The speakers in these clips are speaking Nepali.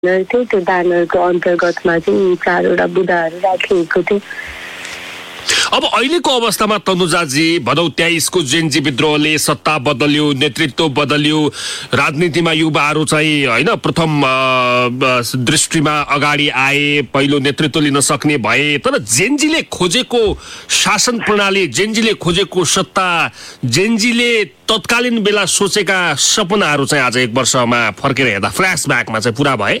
थियो त्यो ब्यानरको अन्तर्गतमा चाहिँ यी 4वटा बुदाहरू राखिएको थियो। अब अहिलेको अवस्थामा तनुजाजी भदौ 23 को जेन्जी विद्रोहले सत्ता बदल्यो, नेतृत्व बदल्यो, राजनीतिमा युवाहरू चाहिँ हैन प्रथम दृष्टिमा अगाडि आए, पहिलो नेतृत्व लिन सक्ने भए, तर जेन्जीले खोजेको शासन प्रणाली, जेन्जीले खोजेको सत्ता, जेन्जीले तत्कालीन बेला सोचेका सपनाहरू चाहिँ आज 1 वर्षमा फर्केर हेर्दा फ्ल्यासब्याकमा चाहिँ पूरा भए?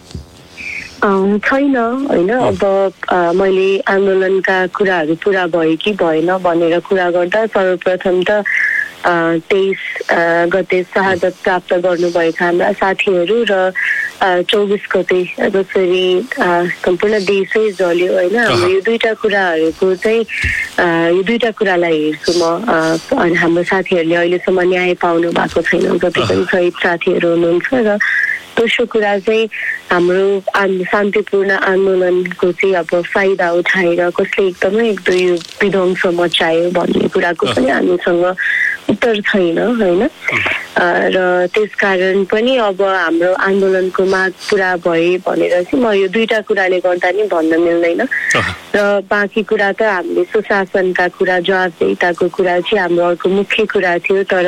छैन होइन। अब मैले आन्दोलनका कुराहरू पुरा भयो कि भएन भनेर कुरा गर्दा सर्वप्रथम त 23 गते शहादत प्राप्त गर्नुभएका हाम्रा साथीहरू र 24 गते जसरी सम्पूर्ण देशै जल्यो होइन। हाम्रो यो दुईटा कुराहरूको चाहिँ यो दुईटा कुरालाई हेर्छु म। अनि हाम्रो साथीहरूले अहिलेसम्म न्याय पाउनु भएको छैन, जति पनि शहीद साथीहरू हुनुहुन्छ। र दोस्रो कुरा चाहिँ हाम्रो शान्तिपूर्ण आन्दोलनको चाहिँ अब फाइदा उठाएर कसले एकदमै यो विध्वंस मचायो भन्ने कुराको पनि हामीसँग उत्तर छैन होइन। र त्यसकारण पनि अब हाम्रो आन्दोलनको माग पुरा भए भनेर चाहिँ म यो दुईटा कुराले गर्दा नि भन्न मिल्दैन। र बाँकी कुरा त हामीले सुशासनका कुरा, जवाबदेहीताको कुरा चाहिँ हाम्रो अर्को मुख्य कुरा थियो। तर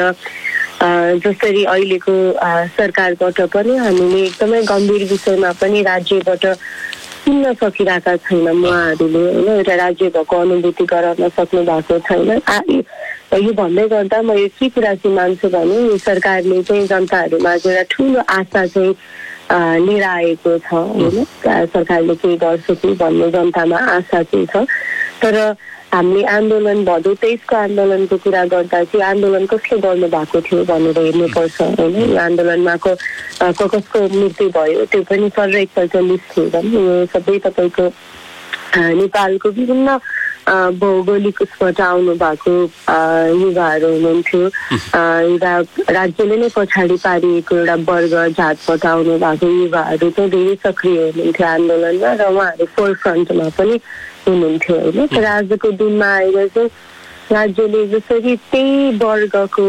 जसरी अहिलेको सरकारबाट पनि हामीले एकदमै गम्भीर विषयमा पनि राज्यबाट सुन्न सकिरहेका छैन उहाँहरूले होइन। एउटा राज्य भएको अनुभूति गराउन सक्नु भएको छैन। यो भन्दै गर्दा म यो के कुरा चाहिँ मान्छु भने यो सरकारले चाहिँ जनताहरूमा एउटा ठुलो आशा चाहिँ लिएर आएको छ होइन। सरकारले के गर्छ कि भन्ने जनतामा आशा चाहिँ छ। तर हामीले आन्दोलन भदौ 23 को आन्दोलनको कुरा गर्दा चाहिँ आन्दोलन कसले गर्नु भएको थियो भनेर हेर्नुपर्छ होइन। यो आन्दोलनमा कसको मृत्यु भयो त्यो पनि सर्व एकपल्ट लिस्ट हेरौँ। यो सबै तपाईँको नेपालको विभिन्न भौगोलिक उसबाट आउनु भएको युवाहरू हुनुहुन्थ्यो। एउटा राज्यले नै पछाडि पारिएको एउटा वर्ग जातबाट आउनु भएको युवाहरू चाहिँ धेरै सक्रिय हुनुहुन्थ्यो आन्दोलनमा र उहाँहरू फोर फ्रन्टमा पनि हुनुहुन्थ्यो होइन। तर आजको दिनमा आएर चाहिँ राज्यले जसरी त्यही वर्गको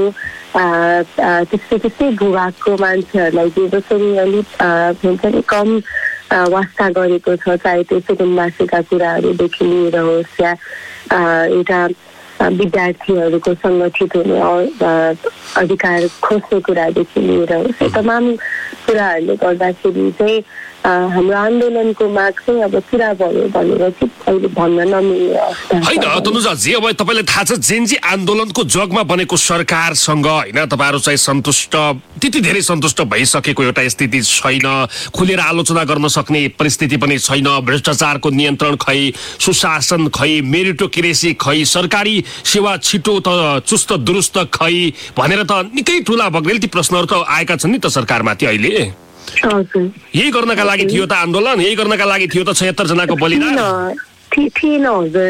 त्यस्तै भूभागको मान्छेहरूलाई चाहिँ जसरी अलिक हुन्छ नि कम वास्ता गरेको छ, चाहे त्यो सुकुम्बासीका कुराहरूदेखि लिएर होस् या एउटा विद्यार्थीहरूको सङ्गठित हुने अधिकार खोज्ने कुरादेखि लिएर होस्, तमाम कुराहरूले गर्दाखेरि चाहिँ हाम्रो आन्दोलनको माग चाहिँ अब पुरा भयो भनेर चाहिँ अहिले भन्न नमिल्ने अवस्था होइन। तनुजाजी अब तपाईँलाई थाहा छ जेन्जी आन्दोलनको जगमा बनेको सरकारसँग होइन तपाईँहरू चाहिँ सन्तुष्ट, त्यति धेरै सन्तुष्ट भइसकेको एउटा स्थिति छैन, खुलेर आलोचना गर्न सक्ने परिस्थिति पनि छैन, भ्रष्टाचारको नियन्त्रण खै, सुशासन खै, मेरिटोक्रेसी खै, सरकारी सेवा छिटो त चुस्त दुरुस्त खै भनेर त निकै ठुला बग्रेलती प्रश्नहरू त आएका छन् नि त सरकारमाथि अहिले। यही गर्नका लागि थियो त आन्दोलन, यही गर्नका लागि थियो त 76 जनाको बलिदान थिएन हजुर।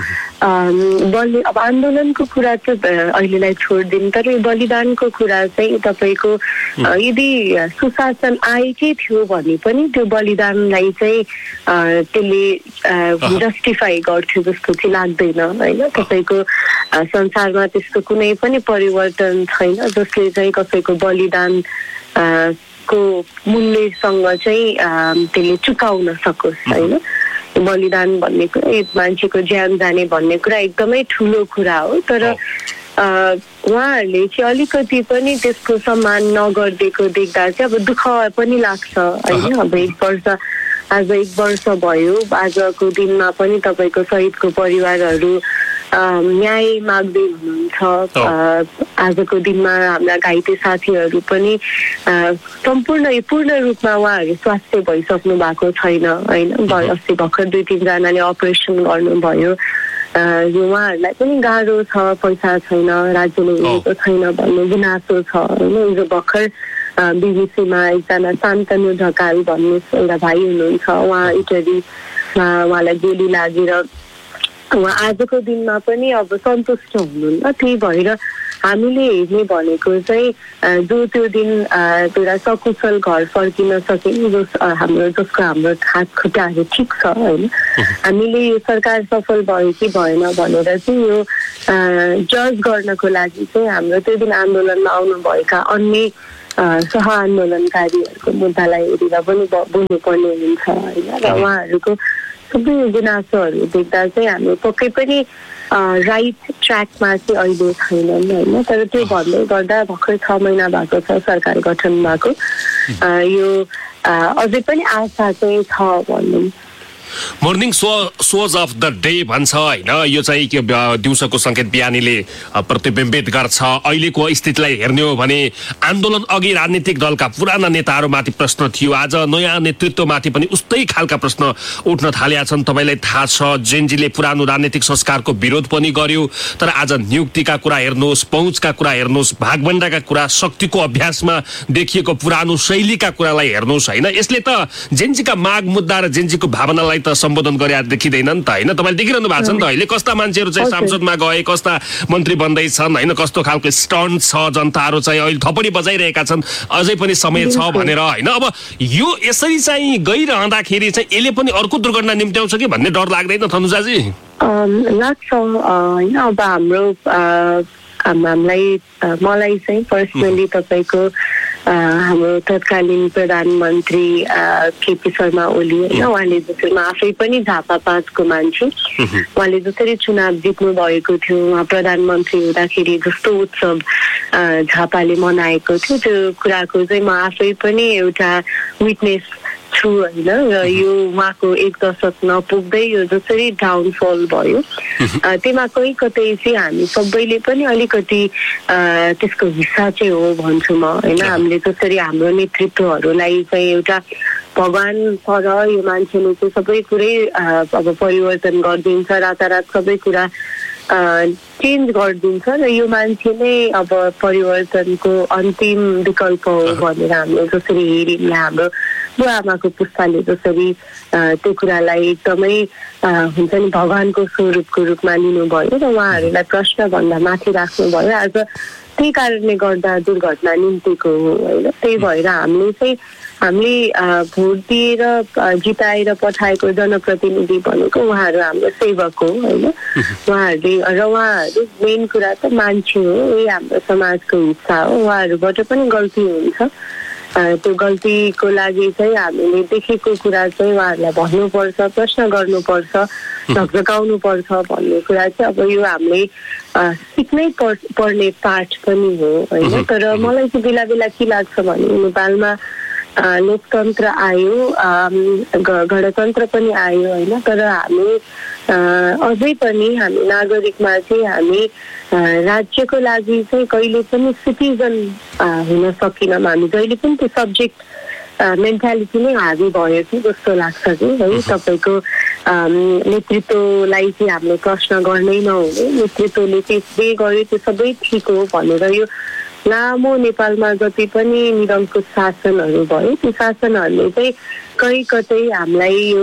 अब आन्दोलनको कुरा चाहिँ अहिलेलाई छोडिदिनु, तर यो बलिदानको कुरा चाहिँ तपाईँको यदि सुशासन आएकै थियो भने पनि त्यो बलिदानलाई चाहिँ त्यसले जस्टिफाई गर्थ्यो जस्तो चाहिँ लाग्दैन होइन। तपाईँको संसारमा त्यस्तो कुनै पनि परिवर्तन छैन जसले चाहिँ कसैको बलिदान को मूल्यसँग चाहिँ त्यसले चुकाउन सकोस् होइन। बलिदान भन्ने कुरा, मान्छेको ज्यान जाने भन्ने कुरा एकदमै ठुलो कुरा हो। तर उहाँहरूले चाहिँ अलिकति पनि त्यसको सम्मान नगरिदिएको देख्दा चाहिँ अब दुःख पनि लाग्छ होइन। अब 1 वर्ष आज 1 वर्ष भयो, आजको दिनमा पनि तपाईँको शहीदको परिवारहरू न्याय माग्दै हुनुहुन्छ। आजको दिनमा हाम्रा घाइते साथीहरू पनि पूर्ण रूपमा उहाँहरू स्वास्थ्य भइसक्नु भएको छैन होइन। अस्ति भर्खर 2-3 जनाले अपरेसन गर्नुभयो। यो उहाँहरूलाई पनि गाह्रो छ, पैसा छैन, राज्यले हेरेको छैन भन्ने गुनासो छ होइन। हिजो भर्खर बिबिसीमा एकजना शान्तनु ढकाल भन्ने एउटा भाइ हुनुहुन्छ, उहाँ इटलीमा उहाँलाई गोली लागेर उहाँ आजको दिनमा पनि अब सन्तुष्ट हुनुहुन्न। त्यही भएर हामीले हेर्ने भनेको चाहिँ जो त्यो दिन एउटा सकुशल घर फर्किन सक्ने जसको हाम्रो हात खुट्टाहरू ठिक छ होइन। हामीले यो सरकार सफल भयो कि भएन भनेर चाहिँ यो जज गर्नको लागि चाहिँ हाम्रो त्यो दिन आन्दोलनमा आउनुभएका अन्य सह आन्दोलनकारीहरूको मुद्दालाई हेरेर पनि बोल्नुपर्ने हुन्छ होइन र उहाँहरूको सबै गुनासोहरू देख्दा चाहिँ हामी पक्कै पनि राइट ट्र्याकमा चाहिँ अहिले छैनन् होइन तर त्यो भन्दै गर्दा भर्खर 6 महिना भएको छ सरकार गठन भएको यो अझै पनि आशा चाहिँ छ भनौँ morning shows of the day भन्छ होइन यो चाहिँ के दिउँसोको सङ्केत बिहानीले प्रतिबिम्बित गर्छ अहिलेको स्थितिलाई हेर्ने हो भने आन्दोलन अघि राजनीतिक दलका पुराना नेताहरूमाथि प्रश्न थियो आज नयाँ नेतृत्वमाथि पनि उस्तै खालका प्रश्न उठ्न थालेका छन् तपाईँलाई थाहा छ जेनजीले पुरानो राजनीतिक संस्कारको विरोध पनि गर्यो तर आज नियुक्तिका कुरा हेर्नुहोस् पहुँचका कुरा हेर्नुहोस् भागभण्डाका कुरा शक्तिको अभ्यासमा देखिएको पुरानो शैलीका कुरालाई हेर्नुहोस् होइन यसले त जेनजीका माग मुद्दा र जेनजीको भावनालाई त सम्बोधन गरे देखिँदैन नि त होइन तपाईँले देखिरहनु भएको छ नि त अहिले कस्ता मान्छेहरू चाहिँ सांसदमा गए कस्ता मन्त्री बन्दैछन् होइन कस्तो खालको स्टन्ट छ जनताहरू चाहिँ अहिले थपडी बजाइरहेका छन् अझै पनि समय छ भनेर होइन अब यो यसरी चाहिँ गइरहँदाखेरि चाहिँ यसले पनि अर्को दुर्घटना निम्त्याउँछ कि भन्ने डर लाग्दैन तनुजाजी लाग्छ होइन अब हामीलाई मलाई चाहिँ पर्सनली तपाईँको हाम्रो तत्कालीन प्रधानमन्त्री केपी शर्मा ओली होइन उहाँले जसरी आफै पनि झापापातको मान्छे उहाँले जसरी चुनाव जित्नु भएको थियो उहाँ प्रधानमन्त्री हुँदाखेरि जस्तो उत्सव झापाले मनाएको थियो त्यो कुराको चाहिँ म आफै पनि एउटा विटनेस छु होइन र यो उहाँको 1 दशक नपुग्दै यो जसरी डाउनफल भयो त्यसमा कहीँ कतै चाहिँ हामी सबैले पनि अलिकति त्यसको हिस्सा चाहिँ हो भन्छु म होइन हामीले जसरी हाम्रो नेतृत्वहरूलाई चाहिँ एउटा भगवान पर यो मान्छेले चाहिँ सबै कुरै अब परिवर्तन गरिदिन्छ रातारात सबै कुरा चेन्ज गरिदिन्छ र यो मान्छे नै अब परिवर्तनको अन्तिम विकल्प हो भनेर हामीले जसरी हेऱ्यौँ हाम्रो बुवा आमाको पुस्ताले जसरी त्यो कुरालाई एकदमै हुन्छ नि भगवानको स्वरूपको रूपमा लिनुभयो र उहाँहरूलाई प्रश्न भन्दा माथि राख्नुभयो आज त्यही कारणले गर्दा दुर्घटना निम्तिको हो होइन त्यही भएर हामीले भोट दिएर जिताएर पठाएको जनप्रतिनिधि भनेको उहाँहरू हाम्रो सेवक हो होइन उहाँहरू मेन कुरा त मान्छे हो यही हाम्रो समाजको हिस्सा हो उहाँहरूबाट पनि गल्ती हुन्छ त्यो गल्तीको लागि चाहिँ हामीले देखेको कुरा चाहिँ उहाँहरूलाई भन्नुपर्छ प्रश्न गर्नुपर्छ झकझकाउनु पर्छ भन्ने कुरा चाहिँ अब यो हामीले सिक्नै पर्ने पाठ पनि हो होइन तर मलाई चाहिँ बेला बेला के लाग्छ भने नेपालमा लोकतन्त्र आयो गणतन्त्र पनि आयो होइन तर हामी अझै पनि हामी नागरिकमा चाहिँ हामी राज्यको लागि चाहिँ कहिले पनि सिटिजन हुन सकिनौँ हामी जहिले पनि त्यो सब्जेक्ट मेन्टालिटी नै हावी भयो कि जस्तो लाग्छ कि है तपाईँको नेतृत्वलाई चाहिँ हामीले प्रश्न गर्नै नहुने नेतृत्वले चाहिँ जे गर्यो त्यो सबै ठिक हो भनेर यो लामो नेपालमा जति पनि निरङ्कुश शासनहरू भयो त्यो शासनहरूले चाहिँ कहीँ कतै हामीलाई यो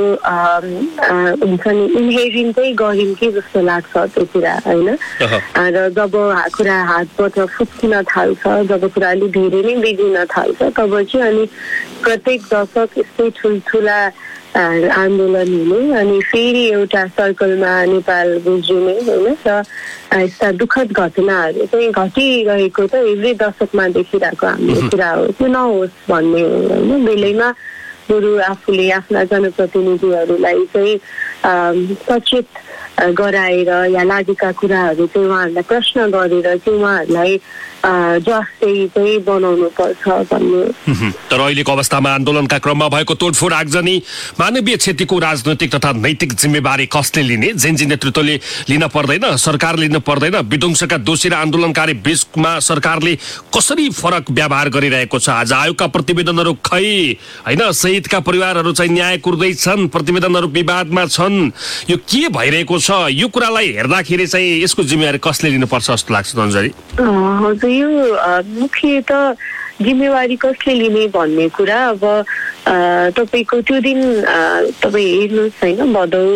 हुन्छ नि इन्हेरिन्टै गरिन् कि जस्तो लाग्छ त्यो कुरा होइन र जब कुरा हातबाट फुत्किन थाल्छ जब कुरा अलिक धेरै नै बिग्रिन थाल्छ तब चाहिँ अनि प्रत्येक दशक यस्तै ठुल्ठुला आन्दोलन हुने अनि फेरि एउटा सर्कलमा नेपाल गुज्रिने होइन र यस्ता दुःखद घटनाहरू चाहिँ घटिरहेको त एभ्री दशकमा देखिरहेको हाम्रो कुरा हो त्यो नहोस् भन्ने हो होइन बेलैमा बरु आफूले आफ्ना जनप्रतिनिधिहरूलाई चाहिँ सचेत गराएर या लागेका कुराहरू चाहिँ उहाँहरूलाई प्रश्न गरेर चाहिँ उहाँहरूलाई जस्तै चाहिँ बनाउनु पर्छ भन्ने तर अहिलेको अवस्थामा आन्दोलनका क्रममा भएको तोडफोड आगजनी मानवीय क्षतिको राजनैतिक तथा नैतिक जिम्मेवारी कसले लिने जेनजी नेतृत्वले लिन पर्दैन सरकारले लिन पर्दैन विध्वंसका दोषी र आन्दोलनकारी बीचमा सरकारले कसरी फरक व्यवहार गरिरहेको छ आज आयोगका प्रतिवेदनहरू खै होइन शहीदका परिवारहरू चाहिँ न्याय कुर्दैछन् प्रतिवेदनहरू विवादमा छन् यो के भइरहेको छ यो कुरालाई हेर्दाखेरि चाहिँ यसको जिम्मेवारी कसले लिनुपर्छ जस्तो लाग्छ तन्जरी हजुर यो मुख्य त जिम्मेवारी कसले लिने भन्ने कुरा अब तपाईँको त्यो दिन तपाईँ हेर्नुहोस् होइन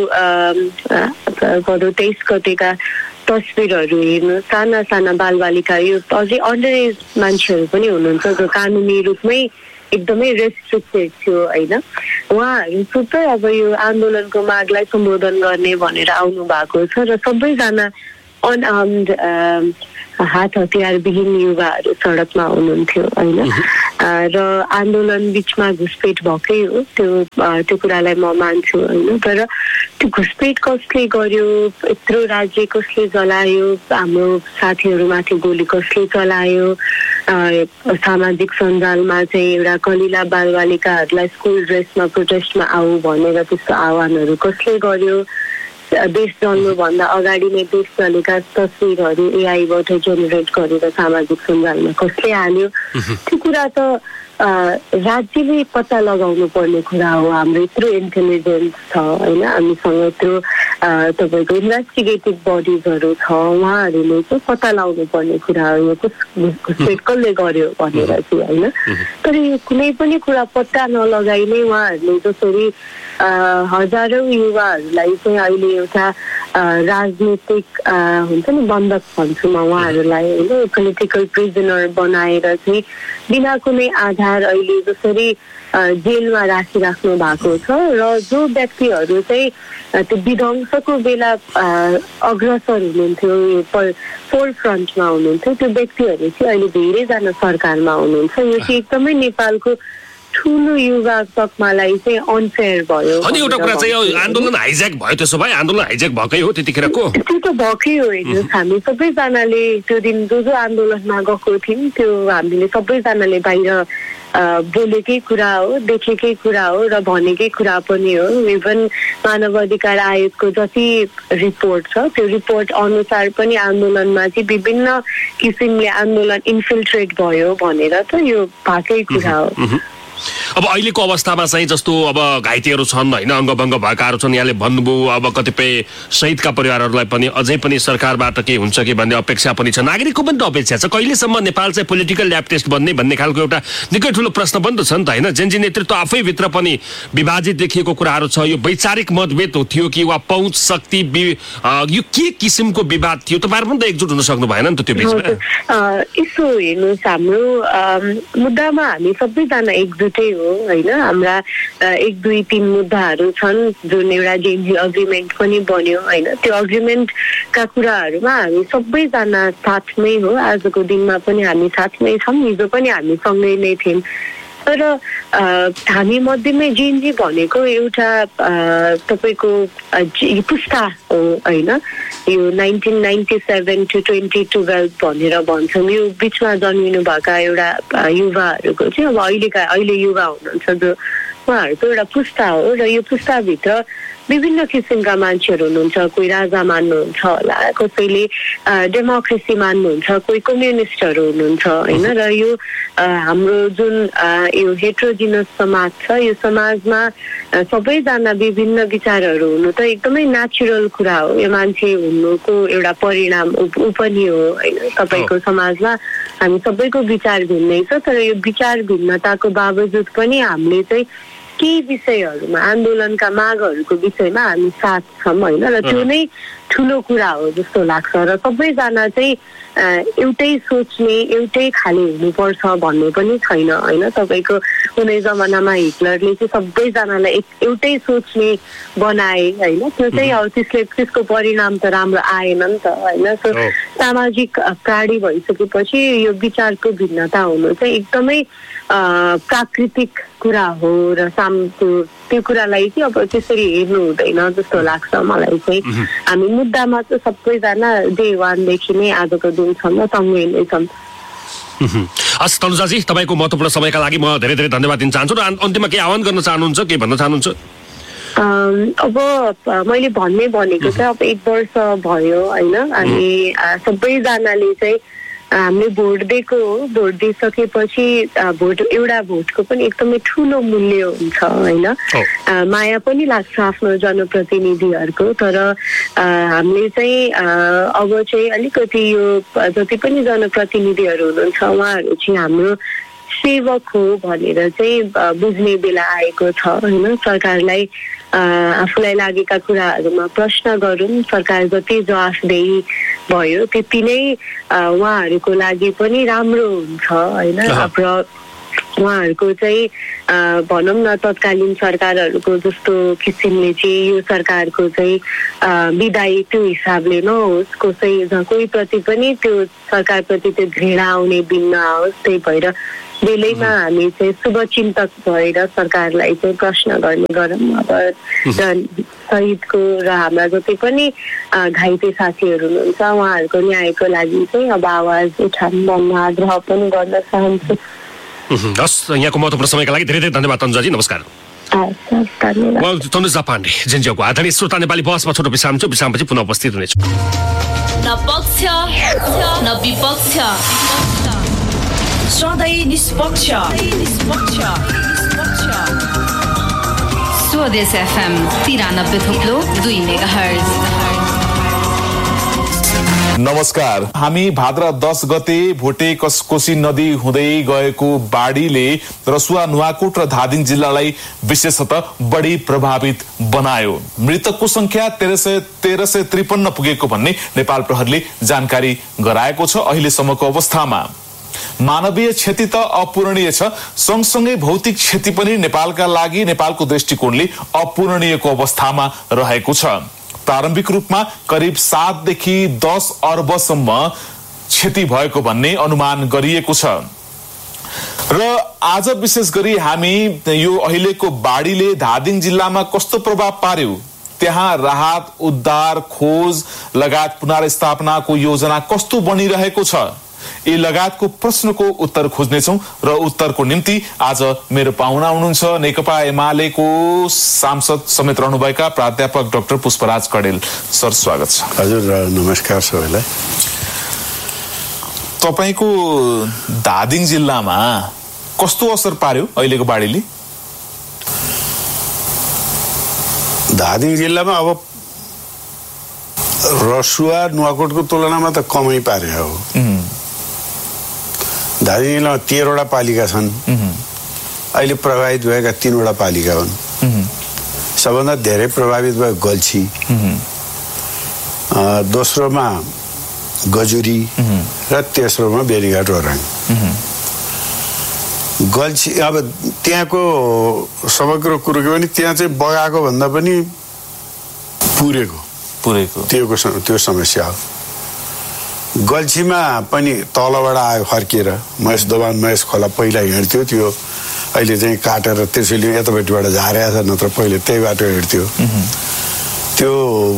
भदौ 23 गतेका तस्बिरहरू हेर्नु साना साना बालबालिका यो अझै अन्डर एज मान्छेहरू पनि हुनुहुन्छ जो कानुनी रूपमै एकदमै रेस्ट्रिक्टेड थियो होइन उहाँहरू सबै अब यो आन्दोलनको मागलाई सम्बोधन गर्ने भनेर आउनु भएको छ र सबैजना अनआर्म्ड हात हतियारविहीन युवाहरू सडकमा हुनुहुन्थ्यो होइन र आन्दोलन बिचमा घुसपेट भएकै हो त्यो कुरालाई म मान्छु होइन तर त्यो घुसपेट कसले गर्यो यत्रो राज्य कसले जलायो हाम्रो साथीहरूमाथि गोली कसले चलायो सामाजिक सञ्जालमा चाहिँ एउटा कलिला बालबालिकाहरूलाई स्कुल ड्रेसमा प्रोटेस्टमा आऊ भनेर त्यस्तो आह्वानहरू कसले गर्यो देश जल्नुभन्दा अगाडि नै देश चलेका तस्विरहरू एआईबाट जेनेरेट गरेर सामाजिक सञ्जालमा कसले हाल्यो त्यो कुरा त राज्यले पत्ता लगाउनु पर्ने कुरा हो हाम्रो यत्रो इन्टेलिजेन्स छ होइन हामीसँग यत्रो तपाईँको इन्भेस्टिगेटिभ बडिजहरू छ उहाँहरूले चाहिँ पत्ता लगाउनु पर्ने कुरा हो यो घुसपेट कसले गर्यो भनेर चाहिँ होइन तर यो कुनै पनि कुरा पत्ता नलगाइ नै उहाँहरूले जसरी हजारौं युवाहरूलाई चाहिँ अहिले एउटा राजनीतिक हुन्छ नि बन्धक भन्छु म उहाँहरूलाई होइन पोलिटिकल प्रिजनर बनाएर चाहिँ बिना कुनै आधार अहिले जसरी जेलमा राखिराख्नु भएको छ र जो व्यक्तिहरू चाहिँ त्यो विध्वंसको बेला अग्रसर हुनुहुन्थ्यो फोर फ्रन्टमा हुनुहुन्थ्यो त्यो व्यक्तिहरू चाहिँ अहिले धेरैजना सरकारमा हुनुहुन्छ यो चाहिँ एकदमै नेपालको ठुलो युवा तकमालाई चाहिँ अनफेयर भयो अनि एउटा कुरा चाहिँ आन्दोलन हाइज्याक भयो त्यसो भए आन्दोलन हाइज्याक भएकै हो त्यतिखेरको त्यो त भएकै हो हेर्नुहोस् हामी सबैजनाले त्यो दिन जो आन्दोलनमा गएको थियौँ त्यो हामीले सबैजनाले बाहिर बोलेकै कुरा हो देखेकै कुरा हो र भनेकै कुरा पनि हो इभन मानव अधिकार आयोगको जति रिपोर्ट छ त्यो रिपोर्ट अनुसार पनि आन्दोलनमा चाहिँ विभिन्न किसिमले आन्दोलन इन्फिल्ट्रेट भयो भनेर त यो भएकै कुरा हो अब अहिलेको अवस्थामा चाहिँ जस्तो अब घाइतेहरू छन् होइन अङ्गभङ्ग भएकाहरू छन् यहाँले भन्नुभयो अब कतिपय शहीदका परिवारहरूलाई पनि अझै पनि सरकारबाट के हुन्छ कि भन्ने अपेक्षा पनि छ नागरिकको पनि त अपेक्षा छ कहिलेसम्म नेपाल चाहिँ पोलिटिकल ल्याब टेस्ट बन्ने भन्ने खालको एउटा निकै ठुलो प्रश्न पनि त छ नि त होइन जेनजी नेतृत्व आफैभित्र पनि विभाजित देखिएको कुराहरू छ यो वैचारिक मतभेद थियो कि वा पहुँच शक्ति यो के किसिमको विवाद थियो तपाईँहरू पनि त एकजुट हुन सक्नु भएन नि त त्यो बिचमा यसो हेर्नुहोस् हाम्रो मुद्दामा हामी सबैजना एकजुटै हो होइन हाम्रा 1, 2, 3 मुद्दाहरू छन् जुन एउटा जेएनजी अग्रिमेन्ट पनि बन्यो होइन त्यो अग्रिमेन्टका कुराहरूमा हामी सबैजना साथमै हो आजको दिनमा पनि हामी साथमै छौँ हिजो पनि हामी सँगै नै थियौँ तर हामी मध्येमै जेएनजी भनेको एउटा तपाईँको पुस्ता हो होइन यो 1997 to 2012 भनेर भन्छौँ यो बिचमा जन्मिनु भएका एउटा युवाहरूको चाहिँ अब अहिले युवा हुनुहुन्छ जो उहाँहरूको एउटा पुस्ता हो र यो पुस्ताभित्र विभिन्न किसिमका मान्छेहरू हुनुहुन्छ कोही राजा मान्नुहुन्छ होला कसैले डेमोक्रेसी मान्नुहुन्छ कोही कम्युनिस्टहरू हुनुहुन्छ होइन र यो हाम्रो जुन यो हेट्रोजिनस समाज छ यो समाजमा सबैजना विभिन्न विचारहरू हुनु त एकदमै नेचुरल कुरा हो यो मान्छे हुनुको एउटा परिणाम पनि हो होइन तपाईँको समाजमा हामी सबैको विचार भिन्नै छ तर यो विचार भिन्नताको बावजुद पनि हामीले चाहिँ केही विषयहरूमा आन्दोलनका मागहरूको विषयमा हामी साथ छौँ होइन र त्यो नै ठुलो कुरा हो जस्तो लाग्छ र सबैजना चाहिँ एउटै सोच्ने एउटै खाले हुनुपर्छ भन्ने पनि छैन होइन तपाईँको कुनै जमानामा हिटलरले चाहिँ सबैजनालाई एउटै सोच्ने बनाए होइन त्यो चाहिँ अब त्यसको परिणाम त राम्रो आएन नि त होइन सो सामाजिक प्राणी भइसकेपछि यो विचारको भिन्नता हुनु चाहिँ एकदमै प्राकृतिक कुरा हो र त्यो कुरालाई चाहिँ अब त्यसरी हेर्नु हुँदैन जस्तो लाग्छ मलाई चाहिँ हामी मुद्दामा चाहिँ सबैजना डे वानदेखि नै आजको दिनसम्म सँगै नै छौँ हस् तनुजाजी तपाईँको महत्त्वपूर्ण समयका लागि म धेरै धेरै धन्यवाद दिन चाहन्छु र अन्तिममा के आह्वान गर्न चाहनुहुन्छ के भन्न चाहनुहुन्छ अब मैले भनेको चाहिँ अब 1 वर्ष भयो होइन हामी सबैजनाले चाहिँ हामीले भोट दिएको हो भोट दिइसकेपछि एउटा भोटको पनि एकदमै ठुलो मूल्य हुन्छ होइन माया पनि लाग्छ आफ्नो जनप्रतिनिधिहरूको तर हामीले चाहिँ अब चाहिँ अलिकति यो जति पनि जनप्रतिनिधिहरू हुनुहुन्छ उहाँहरू चाहिँ हाम्रो सेवक हो भनेर चाहिँ बुझ्ने बेला आएको छ होइन सरकारलाई आफूलाई लागेका कुराहरूमा प्रश्न गरौँ सरकार जति जवाफदेही भयो त्यति नै उहाँहरूको लागि पनि राम्रो हुन्छ होइन र उहाँहरूको चाहिँ भनौँ न तत्कालीन सरकारहरूको जस्तो किसिमले चाहिँ यो सरकारको चाहिँ विदाई त्यो हिसाबले नहोस्, कोही प्रति पनि त्यो सरकारप्रति त्यो घृणा आउने दिन नआओस्। त्यही भएर बेलैमा हामी चाहिँ शुभचिन्तक भएर सरकारलाई चाहिँ प्रश्न गर्ने गरौँ। अब शहीदको र हाम्रा जति पनि घाइते साथीहरू हुनुहुन्छ उहाँहरूको न्यायको लागि चाहिँ अब आवाज उठाउनु भन्न आग्रह पनि गर्न चाहन्छु। हस्, यहाँको महत्त्वपूर्ण समयका लागि धेरै धेरै धन्यवाद तनुजाजी, नमस्कार। तनुजा पाण्डे जेनजीओको आदरणीय श्रोता, नेपाली बहसमा छोटो विश्राम छ, विश्रामपछि पुनः उपस्थित हुनेछु। न पक्ष न विपक्ष, सधैँ निष्पक्ष। स्वदेश FM 93.2 मेगाहर्ज। नमस्कार। हामी भाद्र 10 गते भोटे कोशी नदी हुँदै गएको बाढीले रसुवा, नुवाकोट र धादिङ जिल्लालाई विशेषतः बढी प्रभावित बनायो। मृतकको संख्या 1353 पुगेको भन्ने नेपाल प्रहरीले जानकारी गराएको छ। अहिलेसम्मको अवस्थामा मानवीय क्षति त अपूरणीय छ, सँगसँगै भौतिक क्षति पनि नेपालका लागि नेपालको दृष्टिकोणले अपूरणीयको अवस्थामा रहेको छ। प्रारम्भिक रूपमा करिब 7 देखि 10 अर्बसम्म क्षति भएको भन्ने अनुमान गरिएको छ। र आज विशेष गरी हामी यो अहिलेको बाढीले धादिङ जिल्लामा कस्तो प्रभाव पार्यो, त्यहाँ राहत, उद्धार, खोज लगायत पुनर्स्थापनाको योजना कस्तो बनिरहेको छ, यी लगायतको प्रश्नको उत्तर खोज्नेछौँ। र उत्तरको निम्ति आज मेरो पाहुना हुनुहुन्छ नेकपा एमालेको सांसद समेत रहनुभएका प्राध्यापक डाक्टर पुष्पराज कडेल। सर, स्वागत छ। हजुर, नमस्कार सबैलाई। तपाईको धादिङ जिल्लामा कस्तो असर पार्यो अहिलेको बाढीले? धादिङ जिल्लामा अब रसुवा, नुवाकोटको तुलनामा त कमै पारे हो। धादिङ जिल्लामा 13वटा पालिका छन्। अहिले प्रभावित भएका 3वटा पालिका हुन्। सबभन्दा धेरै प्रभावित भयो गल्छी, दोस्रोमा गजुरी र तेस्रोमा बेनीघाट ओराङ। गल्छी अब त्यहाँको समग्र कुरो के भने त्यहाँ चाहिँ बगाएको भन्दा पनि पुरेको त्यो समस्या हो। गल्छीमा पनि तलबाट आयो फर्किएर, महेश दोभान महेश खोला पहिला हिँड्थ्यो, त्यो अहिले चाहिँ काटेर त्यसैले यतापट्टिबाट झारेको छ, नत्र पहिले त्यही बाटो हिँड्थ्यो। त्यो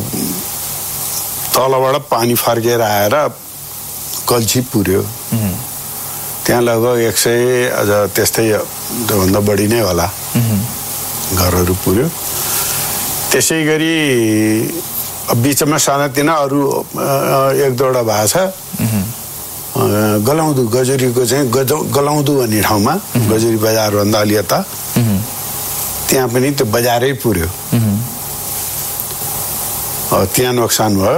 तलबाट पानी फर्केर आएर गल्छी पुर्यो। त्यहाँ लगभग 100 अझ त्यस्तै त्योभन्दा बढी नै होला घरहरू पुर्यो। त्यसै गरी बिचमा सानातिना अरू 1-2वटा भएको छ। गलाउँदु, गजुरीको चाहिँ गलाउँदु भन्ने ठाउँमा, गजुरी बजारभन्दा अलि यता, त्यहाँ पनि त्यो बजारै पुर्यो। त्यहाँ नोक्सान भयो।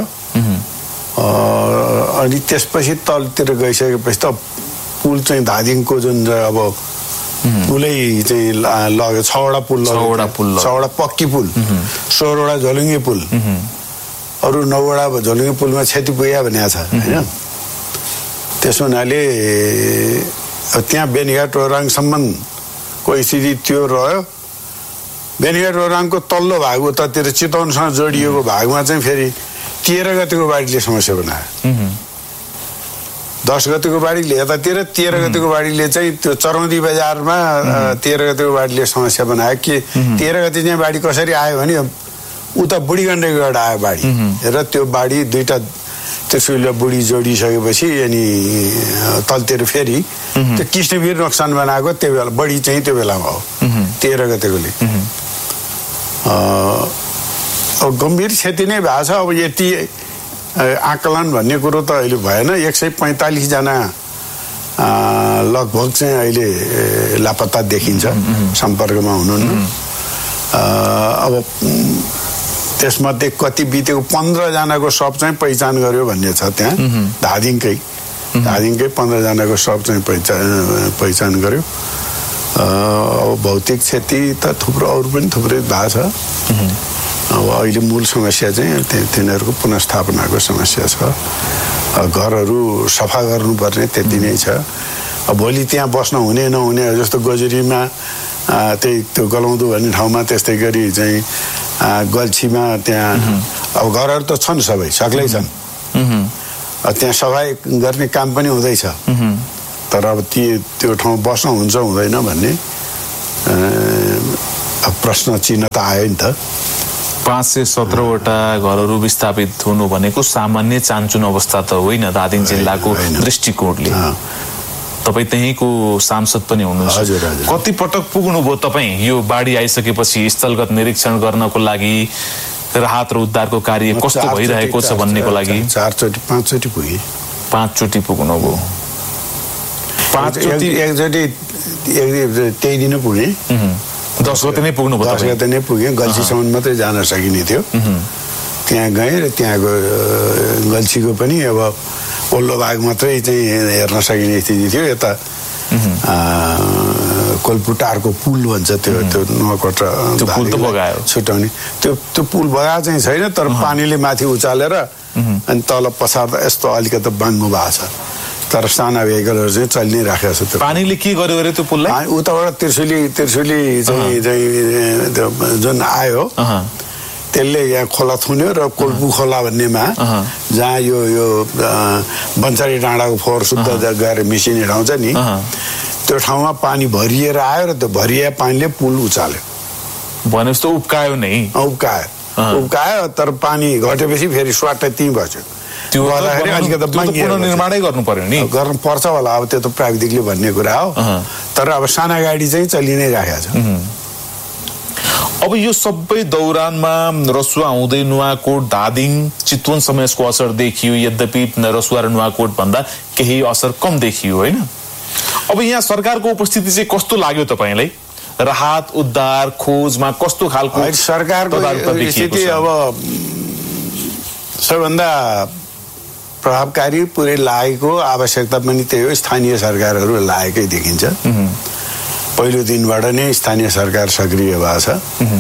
अनि त्यसपछि तलतिर गइसकेपछि त पुल चाहिँ धादिङको जुन अब पुलै चाहिँ लग्यो। 6वटा पुल, 6वटा पक्की पुल, 16वटा झोलुङ्गे पुल, अरू 9वटा झोलुङ्गे पुलमा क्षति पुग्यो भनेको छ होइन। त्यसो हुनाले त्यहाँ बेनीघाट ओराङसम्मको स्थिति त्यो रह्यो। बेनीघाट ओराङको तल्लो भाग उतातिर चितवनसँग जोडिएको भागमा चाहिँ फेरि 13 गतिको बाढीले समस्या बनायो। 10 गतिको बाढीले यतातिर, 13 गतिको बाढीले चाहिँ त्यो चरौदी बजारमा 13 गतिको बाढीले समस्या बनायो। कि 13 गति चाहिँ बाढी कसरी आयो भने उता बुढी गण्डकीबाट आयो बाढी, र त्यो बाढी दुईटा त्यसले बुढी जोडिसकेपछि अनि तलतिर फेरि त्यो कृष्णवीर नोक्सान बनाएको त्यो बेला बढी चाहिँ त्यो बेलामा हो 13 गतिकोले। गम्भीर क्षति नै भएको छ। अब यति आकलन भन्ने कुरो त अहिले भएन। 145 जना लगभग चाहिँ अहिले लापत्ता देखिन्छ, सम्पर्कमा हुनुहुन्न। अब त्यसमध्ये कति बितेको 15 जनाको शव चाहिँ पहिचान गर्यो भन्ने छ। त्यहाँ धादिङकै 15 जनाको शव चाहिँ पहिचान गर्यो। अब भौतिक क्षति त थुप्रो अरू पनि थुप्रै भएको छ। अब अहिले मूल समस्या चाहिँ तिनीहरूको पुनर्स्थापनाको समस्या छ। घरहरू सफा गर्नुपर्ने त्यति नै छ। भोलि त्यहाँ बस्न हुने नहुने जस्तो गजुरीमा त्यही त्यो गलौँदो भन्ने ठाउँमा, त्यस्तै गरी चाहिँ गल्छीमा त्यहाँ अब घरहरू त छन्, सबै सक्लै छन्, त्यहाँ सफाइ गर्ने काम पनि हुँदैछ, तर अब त्यो ठाउँ बस्न हुन्छ हुँदैन भन्ने प्रश्न चिन्ह त आयो नि त। 517वटा घरहरू विस्थापित हुनु भनेको सामान्य चान्चुन अवस्था त होइन धादिङ जिल्लाको दृष्टिकोणले। तपाईँ त्यहीँको सांसद पनि हुनुहुन्छ, कति पटक पुग्नुभयो तपाईँ यो बाढी आइसकेपछि स्थलगत निरीक्षण गर्नको लागि, राहत र उद्धारको कार्य कस्तो भइरहेको छ भन्नेको लागि? 4-5 पुगे। 5 चोटि पुग्नुभयो? 5 चोटि एकचोटि त्यही दिन पुगे, 10 गते नै पुग्नुभयो? 10 गते नै पुगेँ, गल्छीसम्म मात्रै जान सकिने थियो। त्यहाँ गएँ र त्यहाँको गल्छीको पनि अब ओल्लो भाग मात्रै चाहिँ हेर्न सकिने स्थिति थियो। यता कोलपुटारको पुल भन्छ त्यो नुवाकोट छुट्याउने त्यो पुल बगा चाहिँ छैन, तर पानीले माथि उचालेर अनि तल पछार्दा यस्तो अलिकति बाङ्गो भएको छ, तर साना भेहिकलहरू चाहिँ चलि नै राखेको छ। त्यो पानीले के गर्यो अरे त्यो पुललाई? उताबाट त्रिशुली चाहिँ जुन आयो त्यसले यहाँ खोला थुन्यो र कोल्पु खोला भन्नेमा जहाँ यो बन्सारी डाँडाको फोहोर शुद्ध गएर मिसिने ठाउँ छ नि, त्यो ठाउँमा पानी भरिएर आयो र त्यो भरिया पानीले पुल उचाल्यो। भनेपछि त उब्कायो नै? उब्कायो, तर पानी घटेपछि फेरि स्वाटै त्यहीँ बस्यो। त्यो गर्दाखेरि अलिकति पुनर्निर्माणै गर्नु पर्यो नि? गर्नु पर्छ होला, अब त्यो त प्राविधिकले भन्ने कुरा हो, तर अब साना गाडी चाहिँ चलि नै राखेको छ। अब यो सबै दौरानमा रसुवा हुँदै नुवाकोट धादिङ चितवनसम्म यसको असर देखियो, यद्यपि रसुवा र नुवाकोट भन्दा केही असर कम देखियो होइन? अब यहाँ सरकारको उपस्थिति चाहिँ कस्तो लाग्यो तपाईँलाई? राहत उद्धार खोजमा कस्तो खालको सरकारको स्थिति? अब सबभन्दा प्रभावकारी पुरै लागेको आवश्यकता पनि त्यही हो, स्थानीय सरकारहरू लागेकै देखिन्छ। पहिलो दिनबाट नै स्थानीय सरकार सक्रिय भएको छ।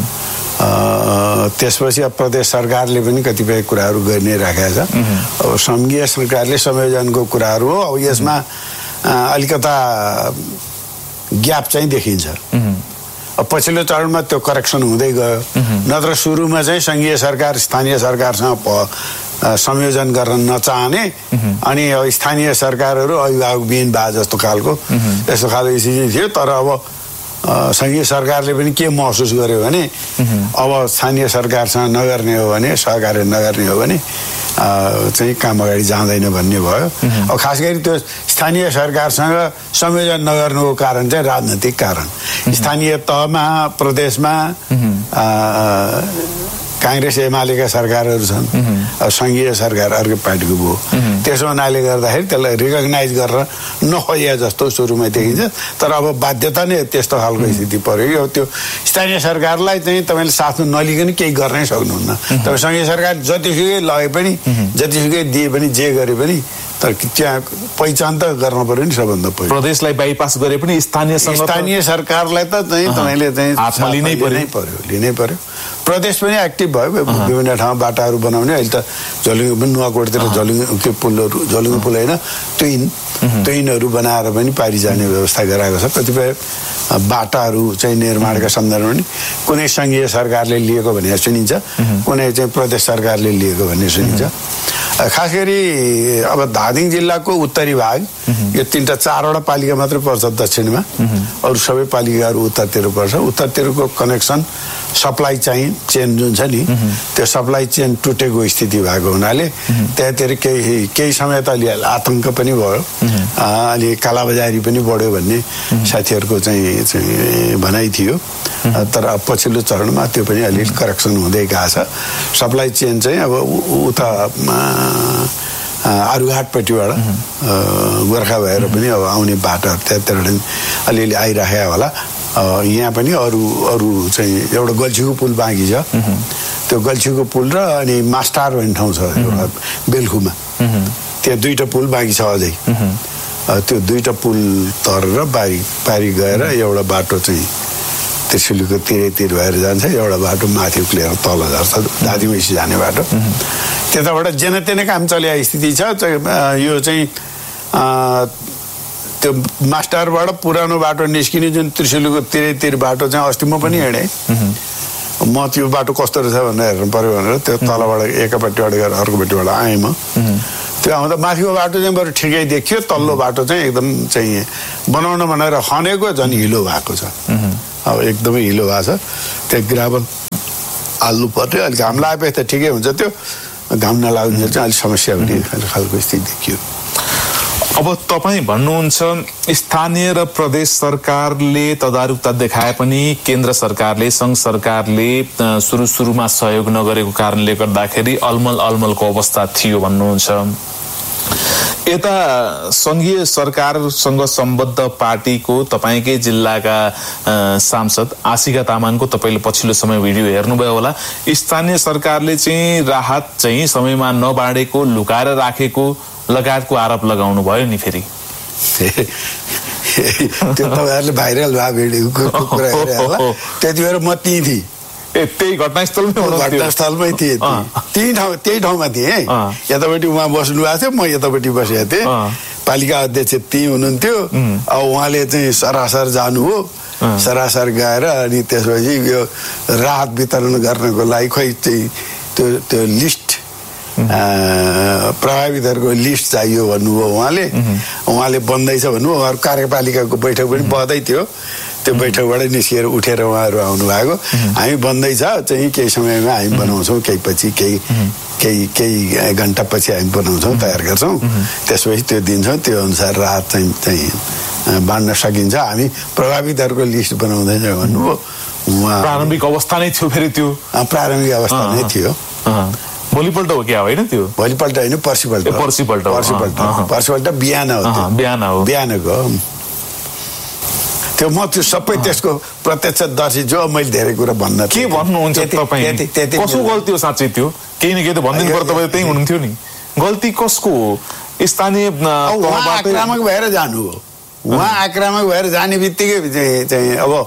त्यसपछि अब प्रदेश सरकारले पनि कतिपय कुराहरू गरि नै राखेको छ। अब सङ्घीय सरकारले संयोजनको कुराहरू हो, अब यसमा अलिकता ग्याप चाहिँ देखिन्छ। अब पछिल्लो चरणमा त्यो करेक्सन हुँदै गयो, नत्र सुरुमा चाहिँ सङ्घीय सरकार स्थानीय सरकारसँग संयोजन गर्न नचाहने अनि स्थानीय सरकारहरू अभिभावकविहीन भए जस्तो खालको यस्तो खालको स्थिति थियो। तर अब सङ्घीय सरकारले पनि के महसुस गर्यो भने अब स्थानीय सरकारसँग नगर्ने हो भने, सहकार्य नगर्ने हो भने चाहिँ काम अगाडि जाँदैन भन्ने भयो। अब खास गरी त्यो स्थानीय सरकारसँग संयोजन नगर्नुको कारण चाहिँ राजनैतिक कारण। स्थानीय तहमा प्रदेशमा काङ्ग्रेस एमालेका सरकारहरू छन्, अब सङ्घीय सरकार अर्को पार्टीको भयो, त्यसो हुनाले गर्दाखेरि त्यसलाई रिकगनाइज गरेर नखोजिया जस्तो सुरुमा देखिन्छ। तर अब बाध्यता नै त्यस्तो खालको स्थिति पर्यो। अब त्यो स्थानीय सरकारलाई चाहिँ तपाईँले साथमा नलिकन केही गर्नै सक्नुहुन्न। तपाईँ सङ्घीय सरकार जतिसुकै लगे पनि, जतिसुकै दिए पनि, जे गरे पनि, तर त्यहाँ पहिचान त गर्नु पर्यो नि सबभन्दा पहिला। प्रदेशलाई बाइपास गरे पनि स्थानीय सरकारलाई त चाहिँ तपाईँले चाहिँ लिनै पर्यो। प्रदेश पनि एक्टिभ भयो, विभिन्न ठाउँमा बाटाहरू बनाउने। अहिले त झोलुङ पनि नुवाकोटतिर झोलुङ त्यो पुलहरू, झोलुङ पुल होइन, तुइनहरू बनाएर पनि पारी जाने व्यवस्था गराएको छ। कतिपय बाटाहरू चाहिँ निर्माणका सन्दर्भमा पनि कुनै सङ्घीय सरकारले लिएको भन्ने सुनिन्छ, कुनै चाहिँ प्रदेश सरकारले लिएको भन्ने सुनिन्छ। खास गरी अब धादिङ जिल्लाको उत्तरी भाग यो 3-4वटा पालिका मात्रै पर्छ दक्षिणमा, अरू सबै पालिकाहरू उत्तरतिर पर्छ। उत्तरतिरको कनेक्सन सप्लाई चेन जुन छ नि, त्यो सप्लाई चेन टुटेको स्थिति भएको हुनाले त्यहाँतिर केही समय त अलि आतङ्क पनि भयो, अलि कालाबजारी पनि बढ्यो भन्ने साथीहरूको चाहिँ भनाइ थियो। तर पछिल्लो चरणमा त्यो पनि अलिअलि करेक्सन हुँदै गएको छ। सप्लाई चेन चाहिँ अब उता आरुघाटपट्टिबाट गोर्खा भएर पनि अब आउने बाटाहरू त्यहाँतिर अलिअलि आइराखेको होला। यहाँ पनि अरू चाहिँ एउटा गल्छीको पुल बाँकी छ, त्यो गल्छीको पुल र अनि मास्टार भन्ने ठाउँ छ एउटा बेलखुमा, त्यहाँ 2टा पुल बाँकी छ अझै। त्यो 2टा पुल तरेर पारी गएर एउटा बाटो चाहिँ त्रिशुलीको तिरैतिर भएर जान्छ, एउटा बाटो माथि उक्लिएर तल झर्छ, धादिङसी जाने बाटो। त्यताबाट जेनतेन काम चलेको स्थिति छ। यो चाहिँ त्यो मास्टरबाट पुरानो बाटो निस्किने जुन त्रिशुलीको तिर बाटो चाहिँ अस्ति म पनि हिँडेँ म त्यो बाटो कस्तो रहेछ भनेर हेर्नु पर्यो भनेर त्यो तलबाट एकपट्टिबाट गएर अर्कोपट्टिबाट आएँ म त्यो आउँदा माथिको बाटो चाहिँ बरु ठिकै देखियो तल्लो बाटो चाहिँ एकदम चाहिँ बनाउन भनेर खनेको झन् हिलो भएको छ अब एकदमै हिलो भएको छ त्यो ग्राभल हाल्नु पर्यो अलिक घाम लागेपछि त ठिकै हुन्छ त्यो घाम नलाग्ने चाहिँ अलिक समस्या हुने खालको स्थिति देखियो अब तपाईँ भन्नुहुन्छ स्थानीय र प्रदेश सरकारले तदारुकता देखाए पनि केन्द्र सरकारले सङ्घ सरकारले सुरुमा सहयोग नगरेको कारणले गर्दाखेरि अलमलको अवस्था थियो भन्नुहुन्छ यता संघीय सरकारसँग सम्बद्ध पार्टीको तपाईकै जिल्लाका सांसद आशिका तामाङको तपाईले पछिल्लो समय भिडियो हेर्नुभयो होला स्थानीय सरकारले चाहिँ राहत चाहिँ समयमा नबाडेको लुकाएर राखेको लगायतको आरोप लगाउनु भयो नि फेरि त्यो तपाईहरुले भाइरल भए भिडियोको कुरा गरे होला त्यतिबेर म त्यही थिए त्यही घटनास्थलमै थिए त्यही ठाउँमा थिएँ यतापट्टि उहाँ बस्नु भएको थियो म यतापट्टि बसेको थिएँ पालिका अध्यक्ष त्यही हुनुहुन्थ्यो अब उहाँले चाहिँ सरासर जानु हो सरासर गएर अनि त्यसपछि यो राहत वितरण गर्नको लागि खोइ चाहिँ त्यो लिस्ट प्रभावितहरूको लिस्ट चाहियो भन्नुभयो उहाँले बन्दैछ भन्नुभयो उहाँहरू कार्यपालिकाको बैठक पनि बन्दै थियो त्यो बैठकबाट निस्किएर उठेर उहाँहरू आउनु भएको हामी बन्दैछ चाहिँ केही समयमा हामी बनाउँछौँ केही घन्टा पछि हामी बनाउँछौँ तयार गर्छौँ त्यसपछि त्यो दिन्छौँ त्यो अनुसार राहत चाहिँ बाँड्न सकिन्छ हामी प्रभावितहरूको लिस्ट बनाउँदैछ भन्नुभयो उहाँ प्रारम्भिक अवस्था नै थियो फेरि त्यो प्रारम्भिक अवस्था नै थियो भोलिपल्ट हो क्या होइन त्यो भोलिपल्ट होइन पर्सिपल्ट बिहानको त्यो म त्यो सबै त्यसको प्रत्यक्षदर्शी जो मैले धेरै कुरा भन्न के भन्नुहुन्छ तपाईँ कसको गल्ती हो साँच्चै त्यो केही न केही त भनिदिनु पर्यो तपाईँ त्यही हुनुहुन्थ्यो नि गल्ती कसको हो स्थानीय आक्रामक भएर जानु हो उहाँ आक्रामक भएर जाने बित्तिकै चाहिँ अब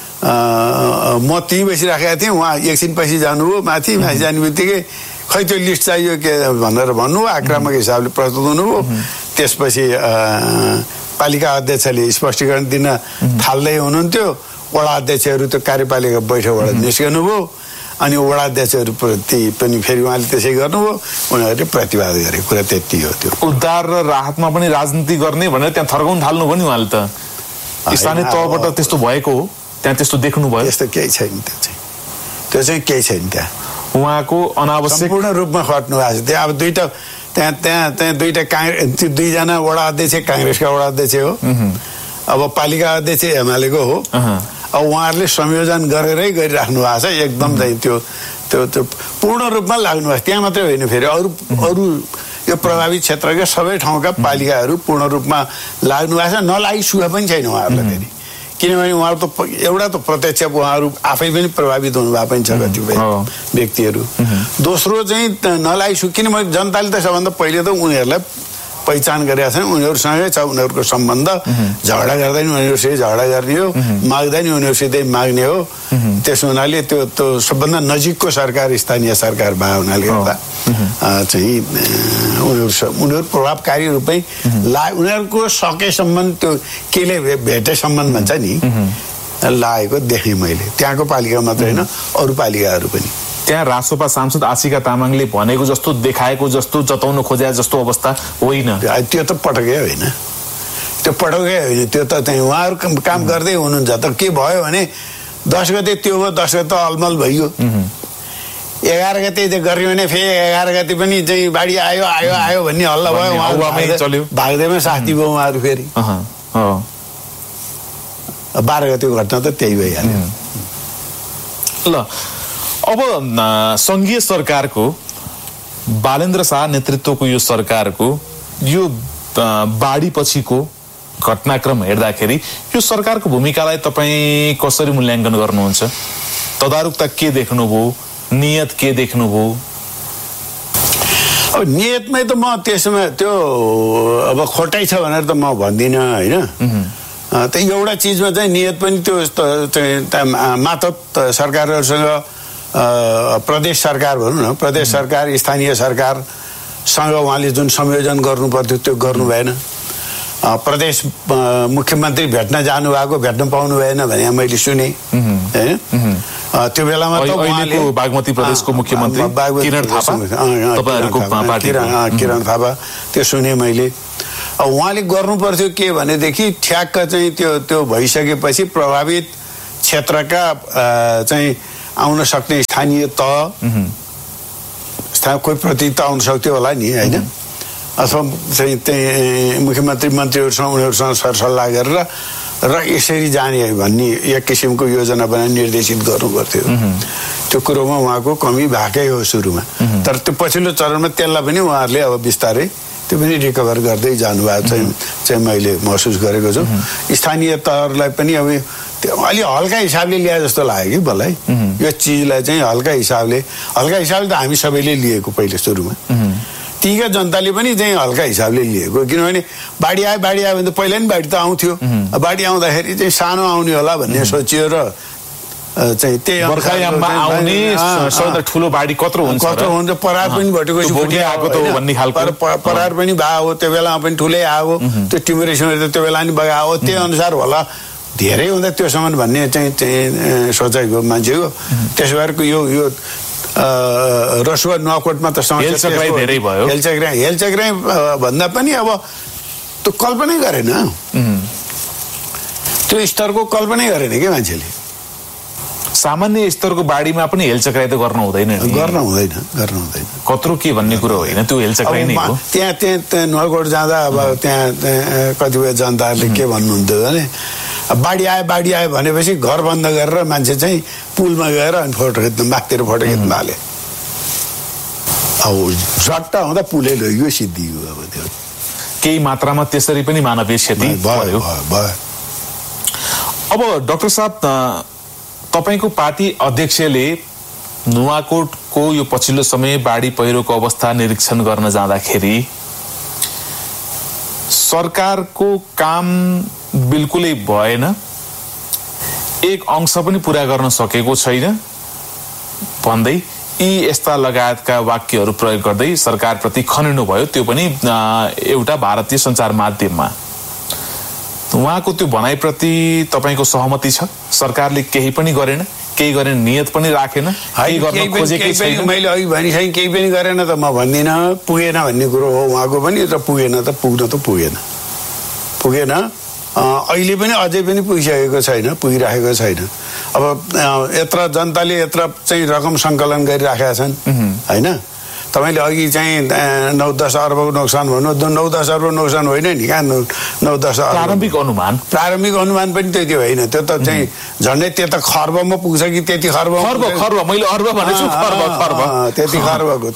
म त्यहीँ बसिराखेको थिएँ उहाँ एकछिन पछि जानुभयो माथि जाने बित्तिकै खै त्यो लिस्ट चाहियो के भनेर भन्नुभयो आक्रामक हिसाबले प्रस्तुत हुनुभयो त्यसपछि पालिका अध्यक्षले स्पष्टीकरण दिन थाल्दै हुनुहुन्थ्यो वडा अध्यक्षहरू त्यो कार्यपालिका बैठकबाट निस्कनुभयो अनि वडा अध्यक्षहरूप्रति पनि फेरि उहाँले त्यसै गर्नुभयो उनीहरूले प्रतिवाद गरे कुरा त्यति हो त्यो उद्धार र राहतमा पनि राजनीति गर्ने भनेर त्यहाँ थर्काउन थाल्नु भयो नि उहाँले त स्थानीय तहबाट त्यस्तो भएको हो त्यहाँ त्यस्तो देख्नुभयो त्यस्तो केही छैन त्यो चाहिँ केही छैन त्यहाँ उहाँको अनावश्यक पूर्ण रूपमा खट्नु भएको छ त्यहाँ अब त्यहाँ दुईटा दुईजना वडा अध्यक्ष काङ्ग्रेसका वडा अध्यक्ष हो अब पालिका अध्यक्ष एमालेको हो अब उहाँहरूले संयोजन गरेरै गरिराख्नु भएको छ एकदम चाहिँ त्यो पूर्ण रूपमा लाग्नु भएको त्यहाँ मात्रै होइन फेरि अरू यो प्रभावित क्षेत्रका सबै ठाउँका पालिकाहरू पूर्ण रूपमा लाग्नु भएको छ नलागि सुख पनि छैन उहाँहरूलाई फेरि किनभने उहाँहरू त एउटा त प्रत्यक्ष उहाँहरू आफै पनि प्रभावित हुनुभएको पनि छ कतिपय व्यक्तिहरू दोस्रो चाहिँ नलागि किनभने जनताले त सबभन्दा पहिले त उनीहरूलाई पहिचान गरेका छन् उनीहरूसँगै छ उनीहरूको सम्बन्ध झगडा गर्दा नि उनीहरूसित झगडा गर्ने हो माग्दा नि उनीहरूसितै माग्ने हो त्यस हुनाले त्यो सबभन्दा नजिकको सरकार स्थानीय सरकार भए हुनाले गर्दा चाहिँ उनीहरू प्रभावकारी रूपमै उनीहरूको सकेसम्म त्यो केले भेटेसम्म भन्छ नि लागेको देखेँ मैले त्यहाँको पालिका मात्रै होइन अरू पालिकाहरू पनि त्यहाँ रासोपा सांसद आशिका तामाङले भनेको जस्तो देखाएको जस्तो जताउन खोजे जस्तो अवस्था होइन त्यो त पटकै होइन त्यो त चाहिँ उहाँहरू काम गर्दै हुनुहुन्छ त के भयो भने 10 गते त्यो हो 10 गते अलमल भइयो 11 गते चाहिँ गर्यो भने फेरि 11 गते पनि चाहिँ बाढी आयो भन्ने हल्ला भयो भाग्दैमा साथी भयो उहाँहरू फेरि 12 गतेको घटना त त्यही भइहाल्यो ल अब संघीय सरकारको बालेन्द्र शाह नेतृत्वको यो सरकारको यो बाढी पछिको घटनाक्रम हेर्दाखेरि यो सरकारको भूमिकालाई तपाईँ कसरी मूल्याङ्कन गर्नुहुन्छ तदारुकता के देख्नुभयो नियत के देख्नुभयो अब नियतमै त म त्यसमा त्यो अब खोटै छ भनेर त म भन्दिनँ होइन त एउटा चिजमा चाहिँ नियत पनि त्यो मातहत सरकारहरूसँग प्रदेश सरकार भनौँ न प्रदेश सरकार स्थानीय सरकारसँग उहाँले जुन संयोजन गर्नु पर्थ्यो त्यो गर्नु भएन प्रदेश मुख्यमन्त्री भेट्न जानुभएको भेट्न पाउनु भएन भने मैले सुने हैन त्यो बेलामा त उहाँले बागमती प्रदेशको मुख्यमन्त्री किरण थापा किरण थापा त्यो सुने मैले उहाँले गर्नु पर्थ्यो के भनेदेखि ठ्याक्क चाहिँ त्यो भइसकेपछि प्रभावित क्षेत्रका चाहिँ आउन सक्ने स्थानीय तह कोही प्रतिनिधि आउन सक्थ्यो होला नि हैन अथवा चाहिँ त्यही मुख्यमन्त्री मन्त्रीहरूसँग उनीहरूसँग सरसल्लाह गरेर र यसरी जाने भन्ने एक किसिमको योजना बनाएर निर्देशित गर्नु पर्थ्यो त्यो कुरोमा उहाँको कमी भएकै हो सुरुमा तर त्यो पछिल्लो चरणमा त्यसलाई पनि उहाँहरूले अब बिस्तारै त्यो पनि रिकभर गर्दै जानुभएको चाहिँ मैले महसुस गरेको छु स्थानीय तहहरूलाई पनि अब अलि हल्का हिसाबले ल्याए जस्तो लाग्यो कि मलाई यो चिजलाई चाहिँ हल्का हिसाबले त हामी सबैले लिएको पहिले सुरुमा तीका जनताले पनि चाहिँ हल्का हिसाबले लिएको किनभने बाढी आयो भने त पहिला नि बाढी त आउँथ्यो बाढी आउँदाखेरि चाहिँ सानो आउने होला भन्ने सोचियो र चाहिँ त्यही बर्खायाममा आउने सबैभन्दा ठुलो बाढी कत्रो हुन्छ परार पनि परार पनि भयो त्यो बेलामा पनि ठुलै आयो त्यो टिमुरेसनहरू त्यो बेला पनि बगायो त्यही अनुसार होला धेरै हुँदा त्योसम्म भन्ने चाहिँ सोचाइको मान्छेको त्यसो भएर यो रसुवा नुवाकोटमा त समस्या धेरै भयो हेलचक्राइ भन्दा पनि अब त्यो कल्पनै गरेन त्यो स्तरको कल्पनै गरेन के मान्छेले सामान्य स्तरको बाढीमा पनि हेलचक्राइ त गर्न हुँदैन कत्रो के भन्ने कुरो होइन त्यो हेलचक्राइ नै हो त्यहाँ नुवाकोट जाँदा अब त्यहाँ कतिपय जनताहरूले के भन्नुहुन्थ्यो भने बाढी आयो भनेपछि घर बन्द गरेर मान्छे चाहिँ पुलमा गएर अनि फोटो खिच्नु मागतिर फोटो खिच्नु हाले अब झट्ट हुँदा पुलै लग्यो सिद्धियो अब त्यो केही मात्रामा त्यसरी पनि मानवीय क्षति भयो अब डाक्टर साहब तपाईको पार्टी अध्यक्षले नुवाकोटको यो पछिल्लो समय बाढी पहिरोको अवस्था निरीक्षण गर्न जाँदाखेरि सरकारको काम बिल्कुलै भएन एक अंश पनि पूरा गर्न सकेको छैन भन्दै यी यस्ता लगायतका वाक्यहरू प्रयोग गर्दै सरकारप्रति खनिनु भयो त्यो पनि एउटा भारतीय सञ्चार माध्यममा उहाँको त्यो भनाइप्रति तपाईको सहमति छ सरकारले केही पनि गरेन केही गर्ने नियत पनि राखेन केही गर्न खोजेकै छैन मैले अघि भनिसकेँ केही पनि गरेन त म भन्दिन पुगेन भन्ने कुरो हो उहाँको पनि र पुगेन त पुगेन अहिले पनि अझै पनि पुगिसकेको छैन पुगिराखेको छैन अब यत्र जनताले यत्र चाहिँ रकम सङ्कलन गरिराखेका छन् हैन तपाईले अघि चाहिँ 9-10 अर्बको नोक्सान भन्नु 9-10 अर्ब नोक्सान होइन नि कहाँ 9-10 प्रारम्भिक अनुमान पनि त्यति होइन त्यो त चाहिँ झन्डै त्यो त खर्बमा पुग्छ कि त्यति खर्ब मैले अर्ब भनेछु खर्ब त्यति खर्बको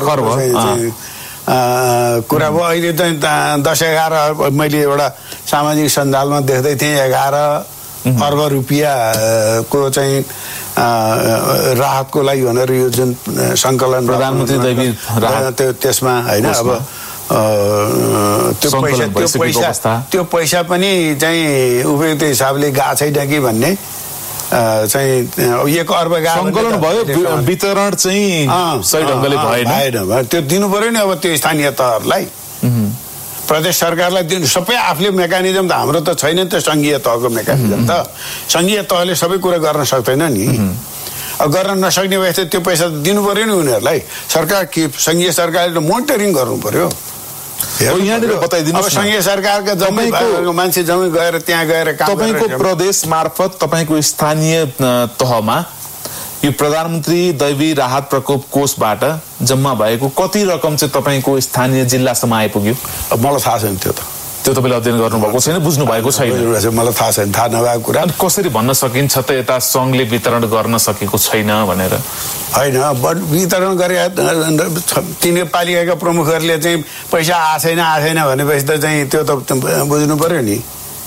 कुरा भयो अहिले चाहिँ 10-11 मैले एउटा सामाजिक सञ्जालमा देख्दै थिएँ 11 अर्ब रुपियाँको चाहिँ राहतको लागि भनेर यो जुन सङ्कलन प्रधानमन्त्री दैवी राहत त्यसमा होइन अब त्यो पैसा पनि चाहिँ उपयुक्त हिसाबले गएको छैन कि भन्ने चाहिँ 1 अर्ब सङ्कलन भयो वितरण चाहिँ सही ढङ्गले भएन त्यो दिनु पर्यो नि अब त्यो स्थानीय तहहरूलाई प्रदेश सरकारलाई दिनु सबै आफूले मेकानिजम त हाम्रो त छैन नि त सङ्घीय तहको मेकानिजम त सङ्घीय तहले सबै कुरा गर्न सक्दैन नि गर्न नसक्ने भए त्यो पैसा दिनु पर्यो नि उनीहरूलाई सरकार के सङ्घीय सरकारले मोनिटरिङ गर्नु पर्यो यहाँनिर बताइदिनुहोस् अब सङ्घीय सरकारका मान्छे जम्मै गएर त्यहाँ गएर तपाईँको प्रदेश मार्फत तपाईँको स्थानीय तहमा यो प्रधानमन्त्री दैवी राहत प्रकोप कोषबाट जम्मा भएको कति रकम चाहिँ तपाईँको स्थानीय जिल्लासम्म आइपुग्यो मलाई थाहा छैन त्यो तपाईँले अध्ययन गर्नुभएको छैन बुझ्नु भएको छैन मलाई थाहा छैन थाहा नभएको कुरा कसरी भन्न सकिन्छ त यता सङ्घले वितरण गर्न सकेको छैन भनेर होइन वितरण गरे तिनै पालिकाका प्रमुखहरूले चाहिँ पैसा आएन भनेपछि त चाहिँ त्यो त बुझ्नु पर्यो नि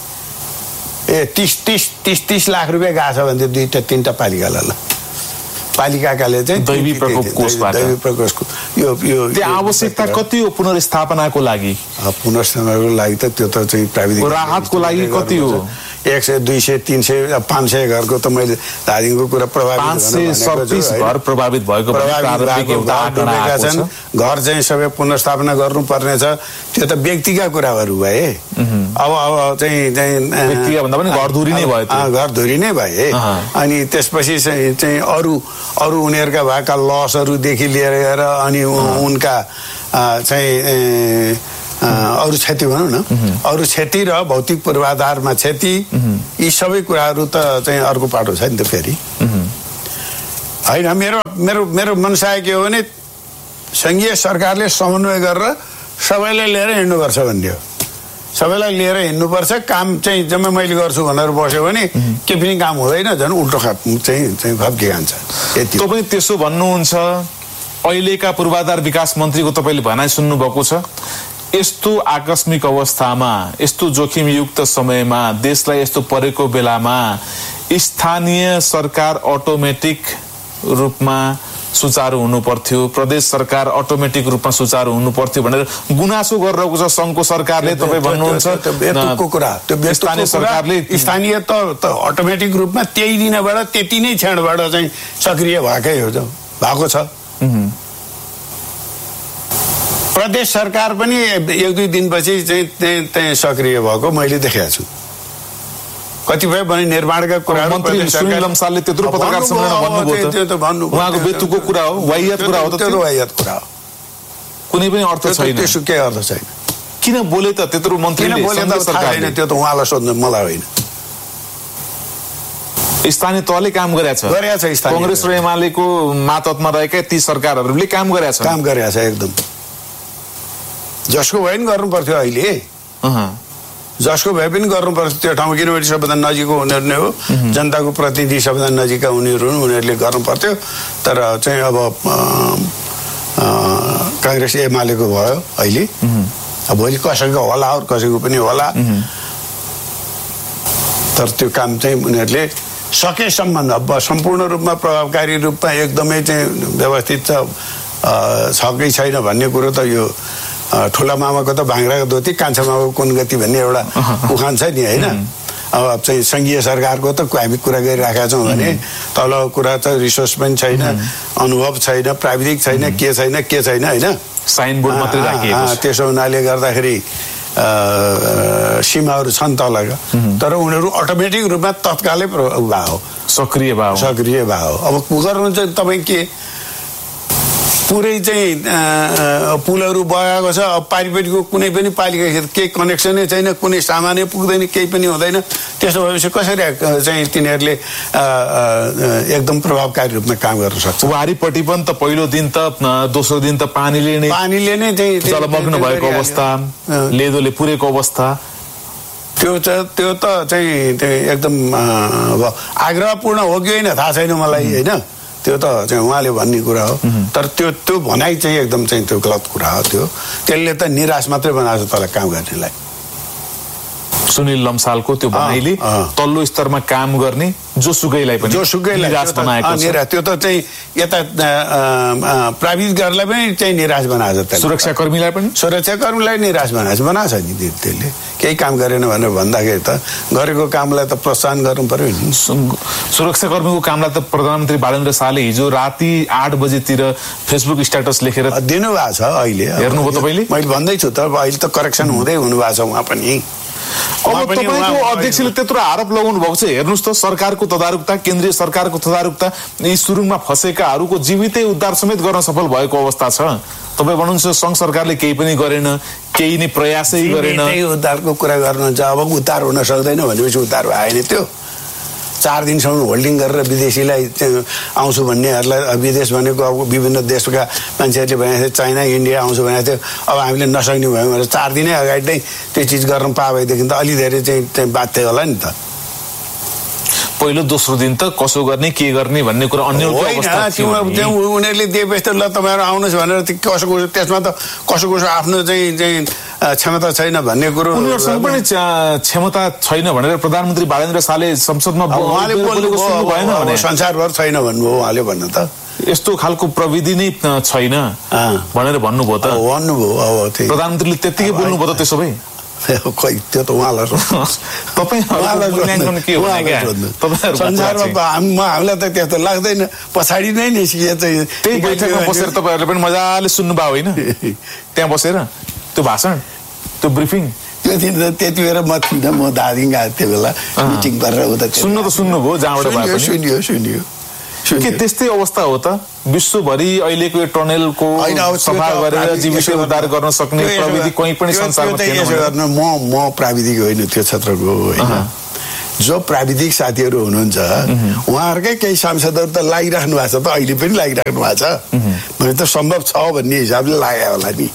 30 लाख रुपियाँ गएको छ भने 2-3टा पालिकालाई पालिकाले चाहिँ दैवी प्रकोप कोषबाट यो आवश्यकता कति हो पुनर्स्थापनाको लागि पुनर्स्थापनाको लागि त त्यो त चाहिँ प्राविधिक राहतको लागि कति हो 100 200 300 500 घरको त मैले धादिङको कुरा प्रभावित 537 घर प्रभावित भएको डुबेका छन्। घर चाहिँ सबै पुनर्स्थापना गर्नुपर्ने छ। त्यो त व्यक्तिका कुराहरू भए। अब चाहिँ व्यक्तिका भन्दा पनि घरधुरी नै भयो, घरधुरी नै भए। अनि त्यसपछि चाहिँ अरू उनीहरूका भएका लसहरूदेखि लिएर अनि उनका चाहिँ अरू क्षति भनौँ न, अरू क्षति र भौतिक पूर्वाधारमा क्षति, यी सबै कुराहरू त चाहिँ अर्को पाटो छ नि त फेरि होइन। मेरो मेरो मेरो मनसाय के हो भने सङ्घीय सरकारले समन्वय गरेर सबैलाई लिएर हिँड्नुपर्छ भन्ने हो। सबैलाई लिएर हिँड्नुपर्छ। काम चाहिँ जम्मै मैले गर्छु भनेर बस्यो भने के पनि काम हुँदैन, झन् उल्टो चाहिँ खप्की खान्छ। तपाईँ त्यसो भन्नुहुन्छ। अहिलेका पूर्वाधार विकास मन्त्रीको तपाईँले भनाइ सुन्नुभएको छ। यस्तो आकस्मिक अवस्थामा, यस्तो जोखिमयुक्त समयमा, देशलाई यस्तो परेको बेलामा स्थानीय सरकार अटोमेटिक रूपमा सुचारू हुनु पर्थ्यो, प्रदेश सरकार अटोमेटिक रूपमा सुचारू हुनु पर्थ्यो भनेर गुनासो गरिरहेको छ सङ्घको सरकारले। तपाईँ भन्नुहुन्छ स्थानीय सरकारले, स्थानीय त अटोमेटिक रूपमा त्यही दिनबाट त्यति नै क्षणबाट चाहिँ सक्रिय भएकै हो, भएको छ। प्रदेश सरकार पनि 1-2 दिनपछि चाहिँ त्यही सक्रिय भएको मैले देखेको छु। कतिपय भने निर्माणका कुराहरू मन्त्री सुनिल लम्सालले त्यत्रो पत्रकार सम्मेलनमा भन्नुभयो, त्यो त भन्नु उहाँको बेतुको कुरा हो, वाहियात कुरा हो, त्यो वाहियात कुरा हो। कुनै पनि अर्थ छैन, त्यसो केही अर्थ छैन। किन बोले त त्यत्रो मन्त्रीले? सरकारले त्यो त उहाँलाई सोध्नु, मलाई होइन। स्थानीय तहले काम गरेछ, कांग्रेस र एमालेको मातहतमा रहेका ती सरकारहरूले काम गरेछ एकदम। जसको भए पनि गर्नु पर्थ्यो अहिले, जसको भए पनि गर्नुपर्छ त्यो ठाउँ, किनभने सबैभन्दा नजिकको उनीहरू नै हो, जनताको प्रतिनिधि सबैभन्दा नजिकका उनीहरू हुन्, उनीहरूले गर्नु पर्थ्यो। तर चाहिँ अब कांग्रेस एमालेको भयो अहिले। अब भोलि कसैको होला, अरू कसैको पनि होला, तर त्यो काम चाहिँ उनीहरूले सकेसम्म अब सम्पूर्ण रूपमा प्रभावकारी रूपमा एकदमै चाहिँ व्यवस्थित छ कि छैन भन्ने कुरो त यो ठुला मामाको त भाङ्राको धोती, कान्छा मामाको कुन गति भन्ने एउटा उखान छ नि होइन। अब चाहिँ सङ्घीय सरकारको त हामी कुरा गरिराखेका छौँ भने तलको कुरा त रिसोर्स पनि छैन, अनुभव छैन, प्राविधिक छैन, के छैन होइन। साइनबोर्ड मात्रै राखिएको छ। त्यसो हुनाले गर्दाखेरि सीमाहरू छन् तलका, तर उनीहरू अटोमेटिक रूपमा तत्कालै सक्रिय भयो। अब गर्नु चाहिँ तपाईँ के पुरै चाहिँ पुलहरू बगाएको छ। अब पारिपट्टिको कुनै पनि पालिका केही कनेक्सनै छैन, कुनै सामानै पुग्दैन, केही पनि हुँदैन। त्यसो भएपछि कसरी चाहिँ तिनीहरूले एकदम प्रभावकारी रूपमा काम गर्न सक्छ? वारीपट्टि पनि त पहिलो दिन त दोस्रो दिन त पानीले नै चाहिँ जलमग्न भएको अवस्था, लेदोले पुरेको अवस्था, त्यो त चाहिँ एकदम आग्रहपूर्ण हो कि होइन थाहा छैन मलाई होइन। त्यो त चाहिँ उहाँले भन्ने कुरा हो, तर त्यो भनाइ चाहिँ एकदम चाहिँ त्यो गलत कुरा हो। त्यसले त निराश मात्रै बनाएको छ तल काम गर्नेलाई। सुनिल लम्सालको त्यो भनाइले तल्लो स्तरमा काम गर्ने जोसुकैलाई निराश बनाएको छ। त्यो त चाहिँ यता प्राविधिकहरूलाई पनि चाहिँ निराश बनाएको छ। सुरक्षाकर्मीलाई निराश बनाएको छ नि त्यसले। केही काम गरेन भनेर भन्दाखेरि त गरेको कामलाई त प्रोत्साहन गर्नु पर्यो नि। सुरक्षाकर्मीको कामलाई त प्रधानमन्त्री बालेन्द्र शाहले हिजो राति 8 बजेतिर फेसबुक स्ट्याटस लेखेर दिनुभएको छ। अहिले हेर्नुभयो तपाईँले? मैले भन्दैछु त, अहिले त करेक्सन हुँदै हुनुभएको छ उहाँ पनि। अब तपाईँको अध्यक्षले त्यत्रो आरोप लगाउनु भएको छ। हेर्नुहोस् त, सरकारको तदारुकता, केन्द्रीय सरकारको तदारुकता, यी सुरुङमा फँसेकाहरूको जीवितै उद्धार समेत गर्न सफल भएको अवस्था छ। तपाईँ भन्नुहुन्छ सङ्घ सरकारले केही पनि गरेन, केही नै प्रयासै गरेन। उद्धारको कुरा गर्नुहुन्छ, अब उद्धार हुन सक्दैन भनेपछि उद्धार भएन। त्यो 4 दिनसम्म होल्डिङ गरेर विदेशीलाई आउँछु भन्नेहरूलाई, विदेश भनेको अब विभिन्न देशका मान्छेहरूले भनेको थियो, चाइना इन्डिया आउँछु भनेको थियो। अब हामीले नसक्ने भयो भने 4 दिनै अगाडि नै त्यो चिज गर्न पाए भएदेखि त अलि धेरै चाहिँ बाध्य होला नि त। पहिलो दोस्रो दिन त कसो गर्ने, के गर्ने भन्ने कुरा अन्य उनीहरूले दिएपछि त ल तपाईँहरू आउनुहोस् भनेर त्यसमा त कसो आफ्नो चाहिँ क्षमता छैन भन्ने कुरो, उनीहरूसँग पनि क्षमता छैन भनेर प्रधानमन्त्री बालेन्द्र शाहले संसदमा संसारभर छैन भन्नुभयो उहाँले। भन्नु त यस्तो खालको प्रविधि नै छैन भनेर भन्नुभयो त। भन्नुभयो अब प्रधानमन्त्रीले त्यतिकै बोल्नुभयो त। त्यसो भए खोइ त्यो त उहाँलाई हामीलाई त त्यस्तो लाग्दैन पछाडि नै निस्किए चाहिँ त्यही बैठकमा बसेर तपाईँहरूले पनि मजाले सुन्नुभयो होइन त्यहाँ बसेर त्यो भाषण त्यो ब्रिफिङ त्यो दिन त्यति बेला म थिइनँ म दार्जिलिङ गएको त्यो बेला मिटिङ गरेर उता सुन्नुभयो जहाँबाट सुनियो के त्यस्तै अवस्था हो त विश्वभरि अहिलेको यो टनलको सफा गरेर जीविका उद्धार गर्न सक्ने प्रविधि कहीँ पनि संसारमा छैन। म प्राविधिक होइन त्यो क्षेत्रको होइन, जो प्राविधिक साथीहरू हुनुहुन्छ उहाँहरूकै केही सांसदहरू त लागिराख्नु भएको छ त अहिले पनि लागिराख्नु भएको छ भने त सम्भव छ भन्ने हिसाबले लाग्यो होला नि।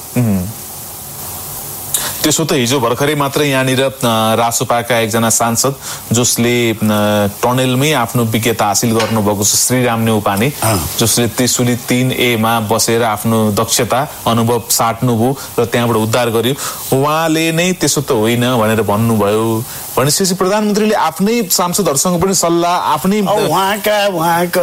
त्यसो त हिजो भर्खरै मात्रै यहाँनिर रासोपाका एकजना सांसद जसले टनलमै आफ्नो विज्ञता हासिल गर्नुभएको छ श्रीराम नेउपाने, जसले त्रिशुली 3A मा बसेर आफ्नो दक्षता अनुभव साट्नुभयो र त्यहाँबाट उद्धार गर्यो, उहाँले नै त्यसो त होइन भनेर भन्नुभयो। भनेपछि प्रधानमन्त्रीले आफ्नै सांसदहरूसँग पनि सल्लाह आफ्नै उहाँको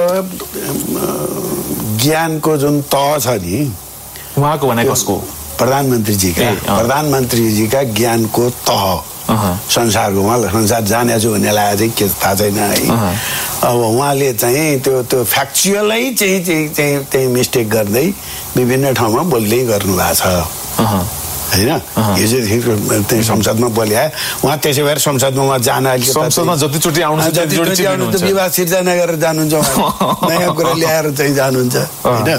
ज्ञानको जुन तह छ नि, उहाँको भने कसको? प्रधानमन्त्रीजीका ज्ञानको तह संसारको, उहाँलाई संसार जाने छु भन्ने लागेको चाहिँ के थाहा छैन है। अब उहाँले चाहिँ त्यो फ्याक्चुअलै चाहिँ मिस्टेक गर्दै विभिन्न ठाउँमा बोल्दै गर्नु भएको छ होइन। हिजो त्यही संसदमा बोले उहाँ त्यसै भएर संसदमा जान अलिक संसदमा जतिचोटि आउनुहुन्छ विवाद सिर्जना गरेर जानुहुन्छ, नयाँ कुरा ल्याएर चाहिँ जानुहुन्छ होइन।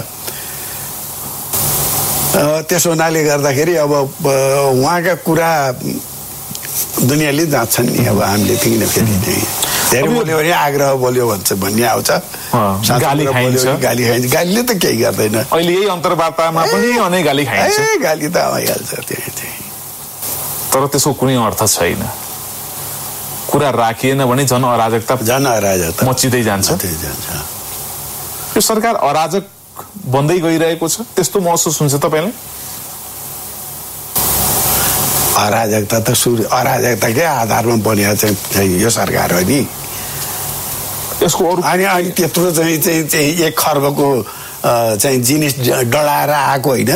त्यसो हुनाले गर्दाखेरि अब उहाँका कुरा दुनियाँले जाँच्छन् नि। अब हामीले किन फेरि धेरै बोल्यो भने आग्रह बोल्यो भन्छ भन्ने आउँछ, गाली खाइन्छ। गालीले त केही गर्दैन, अहिले यही अन्तर्वार्तामा पनि अनेक गाली खाइन्छ। गाली त आइहाल्छ त्यही, तर त्यसको कुनै अर्थ छैन। कुरा राखिएन भने झन् अराजकता मचिँदै जान्छ। यो सरकार अराजक बन्दै गइरहेको छ, त्यस्तो महसुस हुन्छ तपाईँलाई? अराजकताकै आधारमा बनेको चाहिँ यो सरकार हो नि। यसको अनि त्यत्रो चाहिँ 1 खर्बको चाहिँ जिनिस डढाएर आएको होइन।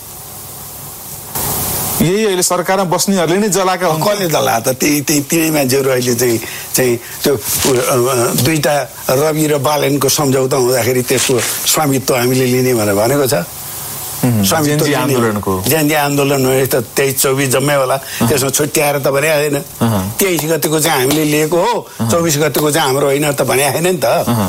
यही अहिले सरकारमा बस्नेहरूले नै जलाएका हुन्। कसले जला त? त्यही मान्छेहरू अहिले चाहिँ त्यो 2टा रवि र बालनको सम्झौता हुँदाखेरि त्यसको स्वामित्व हामीले लिने भनेर भनेको छ। स्वामित्व जेएनजी आन्दोलन 23-24 जम्मै होला, त्यसमा छुट्याएर त भने आएन। 23 गतिको चाहिँ हामीले लिएको हो, 24 गतिको चाहिँ हाम्रो होइन त भने आएन नि त।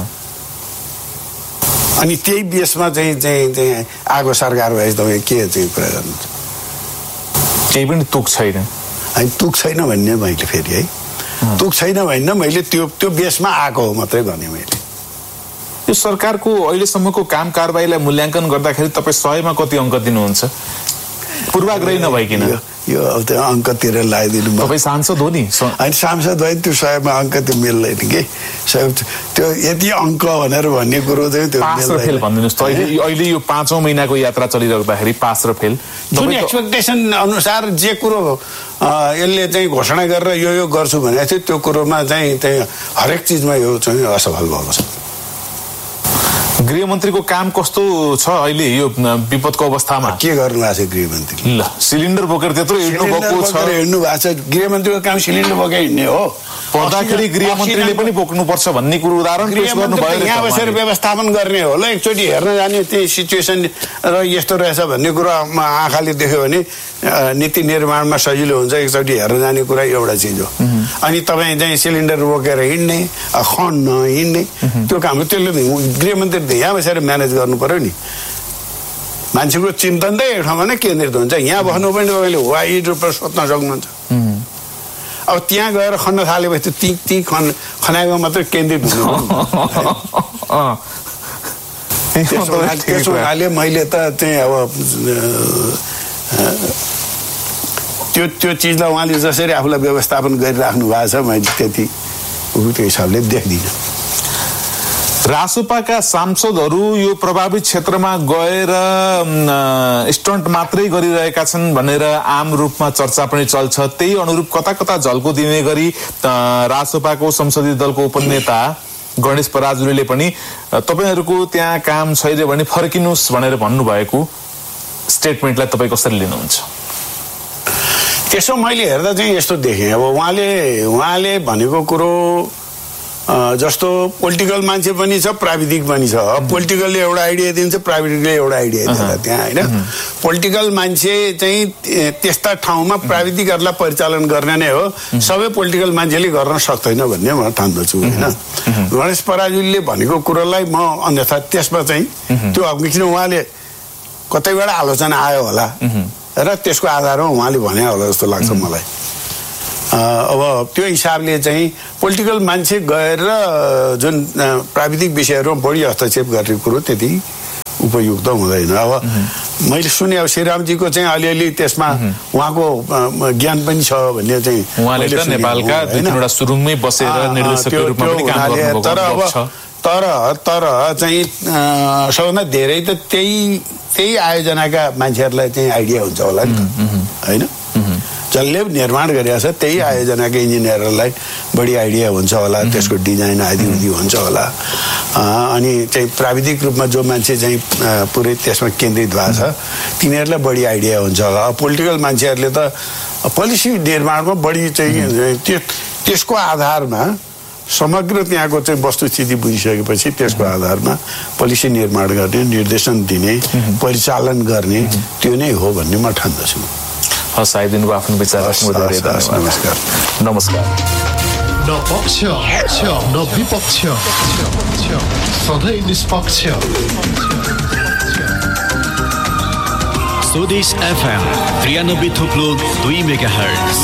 अनि त्यही बेसमा चाहिँ आएको सरकार भए तपाईँ के चाहिँ कुरा गर्नुहुन्छ? केही पनि तुक छैन। होइन तुक छैन भन्ने मैले फेरि है, तुक छैन भन्ने मैले त्यो बेसमा आएको हो मात्रै भने मैले। यो सरकारको अहिलेसम्मको काम कारबाहीलाई मूल्याङ्कन गर्दाखेरि तपाईँ 100मा कति अङ्क दिनुहुन्छ? पूर्वाग्रही नभइकन यो अब त्यो अङ्कतिर लगाइदिनु। तपाईँ सांसद हो नि? होइन सांसद भयो त्यो 100मा अङ्क त्यो मिल्दैन कि। त्यो यति अङ्क भनेर भन्ने कुरो चाहिँ त्यो पास र फेल भनिदिनुहोस् त। अहिले यो 5औं महिनाको यात्रा चलिरहँदाखेरि पास र फेल जुन एक्सपेक्टेसन अनुसार जे कुरो यसले चाहिँ घोषणा गरेर यो गर्छु भनेको थियो त्यो कुरोमा चाहिँ हरेक चिजमा यो चाहिँ असफल भएको छ। गृहमन्त्रीको काम कस्तो छ अहिले यो विपदको अवस्थामा? के गर्नु भएको छ गृहमन्त्रीले? ल सिलिन्डर बोकेर त्यत्रो हिँड्नु भएको छ। हिँड्नु भएको छ। गृहमन्त्रीको काम सिलिन्डर बोकेर हिँड्ने हो। पर्दाखेरि गृहमन्त्रीले पनि बोक्नुपर्छ भन्ने कुरो उदाहरण पेश गर्नुभयो। यहाँ बसेर व्यवस्थापन गर्ने हो। ल एकचोटि हेर्न जाने त्यही सिचुएसन र यस्तो रहेछ भन्ने कुरा आँखाले देख्यो भने नीति निर्माणमा सजिलो हुन्छ। एकचोटि हेर्न जाने कुरा एउटा चिज हो। अनि तपाईँ चाहिँ सिलिन्डर बोकेर हिँड्ने, खन्न हिँड्ने त्यो काम हो। त्यसले गृहमन्त्री यहाँ बसेर म्यानेज गर्नु पर्यो नि। मान्छेको चिन्तन त एक ठाउँमा नै केन्द्रित हुन्छ। यहाँ बस्नु पनि तपाईँले वाइड रूपमा सोध्न सक्नुहुन्छ। अब त्यहाँ गएर खन्न थालेपछि ती खनाइमा मात्रै केन्द्रित हुनु। त्यसो हुनाले मैले त चाहिँ अब त्यो चिजलाई उहाँले जसरी आफूलाई व्यवस्थापन गरिराख्नु भएको छ मैले त्यति त्यो हिसाबले देख्दिनँ। रासोपाका सांसदहरू यो प्रभावित क्षेत्रमा गएर स्टन्ट मात्रै गरिरहेका छन् भनेर आम रूपमा चर्चा पनि चल्छ। त्यही अनुरूप कता कता झल्को दिने गरी रासोपाको संसदीय दलको उपनेता गणेश पराजुलीले पनि तपाईहरूको त्यहाँ काम छैन भने फर्किनुहोस् भनेर भन्नुभएको स्टेटमेन्टलाई तपाईँ कसरी लिनुहुन्छ? त्यसो मैले हेर्दा चाहिँ यस्तो देखेँ। अब उहाँले भनेको कुरो जस्तो पोलिटिकल मान्छे पनि छ, प्राविधिक पनि छ। पोलिटिकलले एउटा आइडिया दिन्छ, प्राविधिकले एउटा आइडिया दिन्छ त्यहाँ, होइन? पोलिटिकल मान्छे चाहिँ त्यस्ता ठाउँमा प्राविधिकहरूलाई परिचालन गर्ने नै हो, सबै पोलिटिकल मान्छेले गर्न सक्दैन भन्ने म ठान्दछु, होइन? गणेश पराजुलीले भनेको कुरोलाई म अन्यथा त्यसमा चाहिँ त्यो किन उहाँले कतैबाट आलोचना आयो होला र त्यसको आधारमा उहाँले भने होला जस्तो लाग्छ मलाई। अब त्यो हिसाबले चाहिँ पोलिटिकल मान्छे गएर जुन प्राविधिक विषयहरूमा बढी हस्तक्षेप गर्ने कुरो त्यति उपयुक्त हुँदैन। अब मैले सुने अब श्रीरामजीको चाहिँ अलिअलि त्यसमा उहाँको ज्ञान पनि छ भन्ने चाहिँ उहाँले त नेपालका दुईवटा सुरुङमै बसेर निर्देशकको रूपमा पनि काम गर्नुभएको छ। तर चाहिँ सबभन्दा धेरै त त्यही आयोजनाका मान्छेहरूलाई चाहिँ आइडिया हुन्छ होला नि त, होइन? जसले निर्माण गरेको छ त्यही आयोजनाका इन्जिनियरहरूलाई बढी आइडिया हुन्छ होला, त्यसको डिजाइन आदि हुन्छ होला। अनि चाहिँ प्राविधिक रूपमा जो मान्छे चाहिँ पुरै त्यसमा केन्द्रित भएको छ तिनीहरूलाई बढी आइडिया हुन्छ होला। पोलिटिकल मान्छेहरूले त पोलिसी निर्माणमा बढी चाहिँ त्यसको आधारमा समग्र त्यहाँको चाहिँ वस्तुस्थिति बुझिसकेपछि त्यसको आधारमा पोलिसी निर्माण गर्ने, निर्देशन दिने, परिचालन गर्ने त्यो नै हो भन्ने म ठान्दछु। हस्, आइदिनुको आफ्नो विचार नमस्कार। नमस्कार। न पक्ष न विपक्ष, सधैँ निष्पक्ष। स्वदेश FM 93.2 मेगाहर्ट्ज।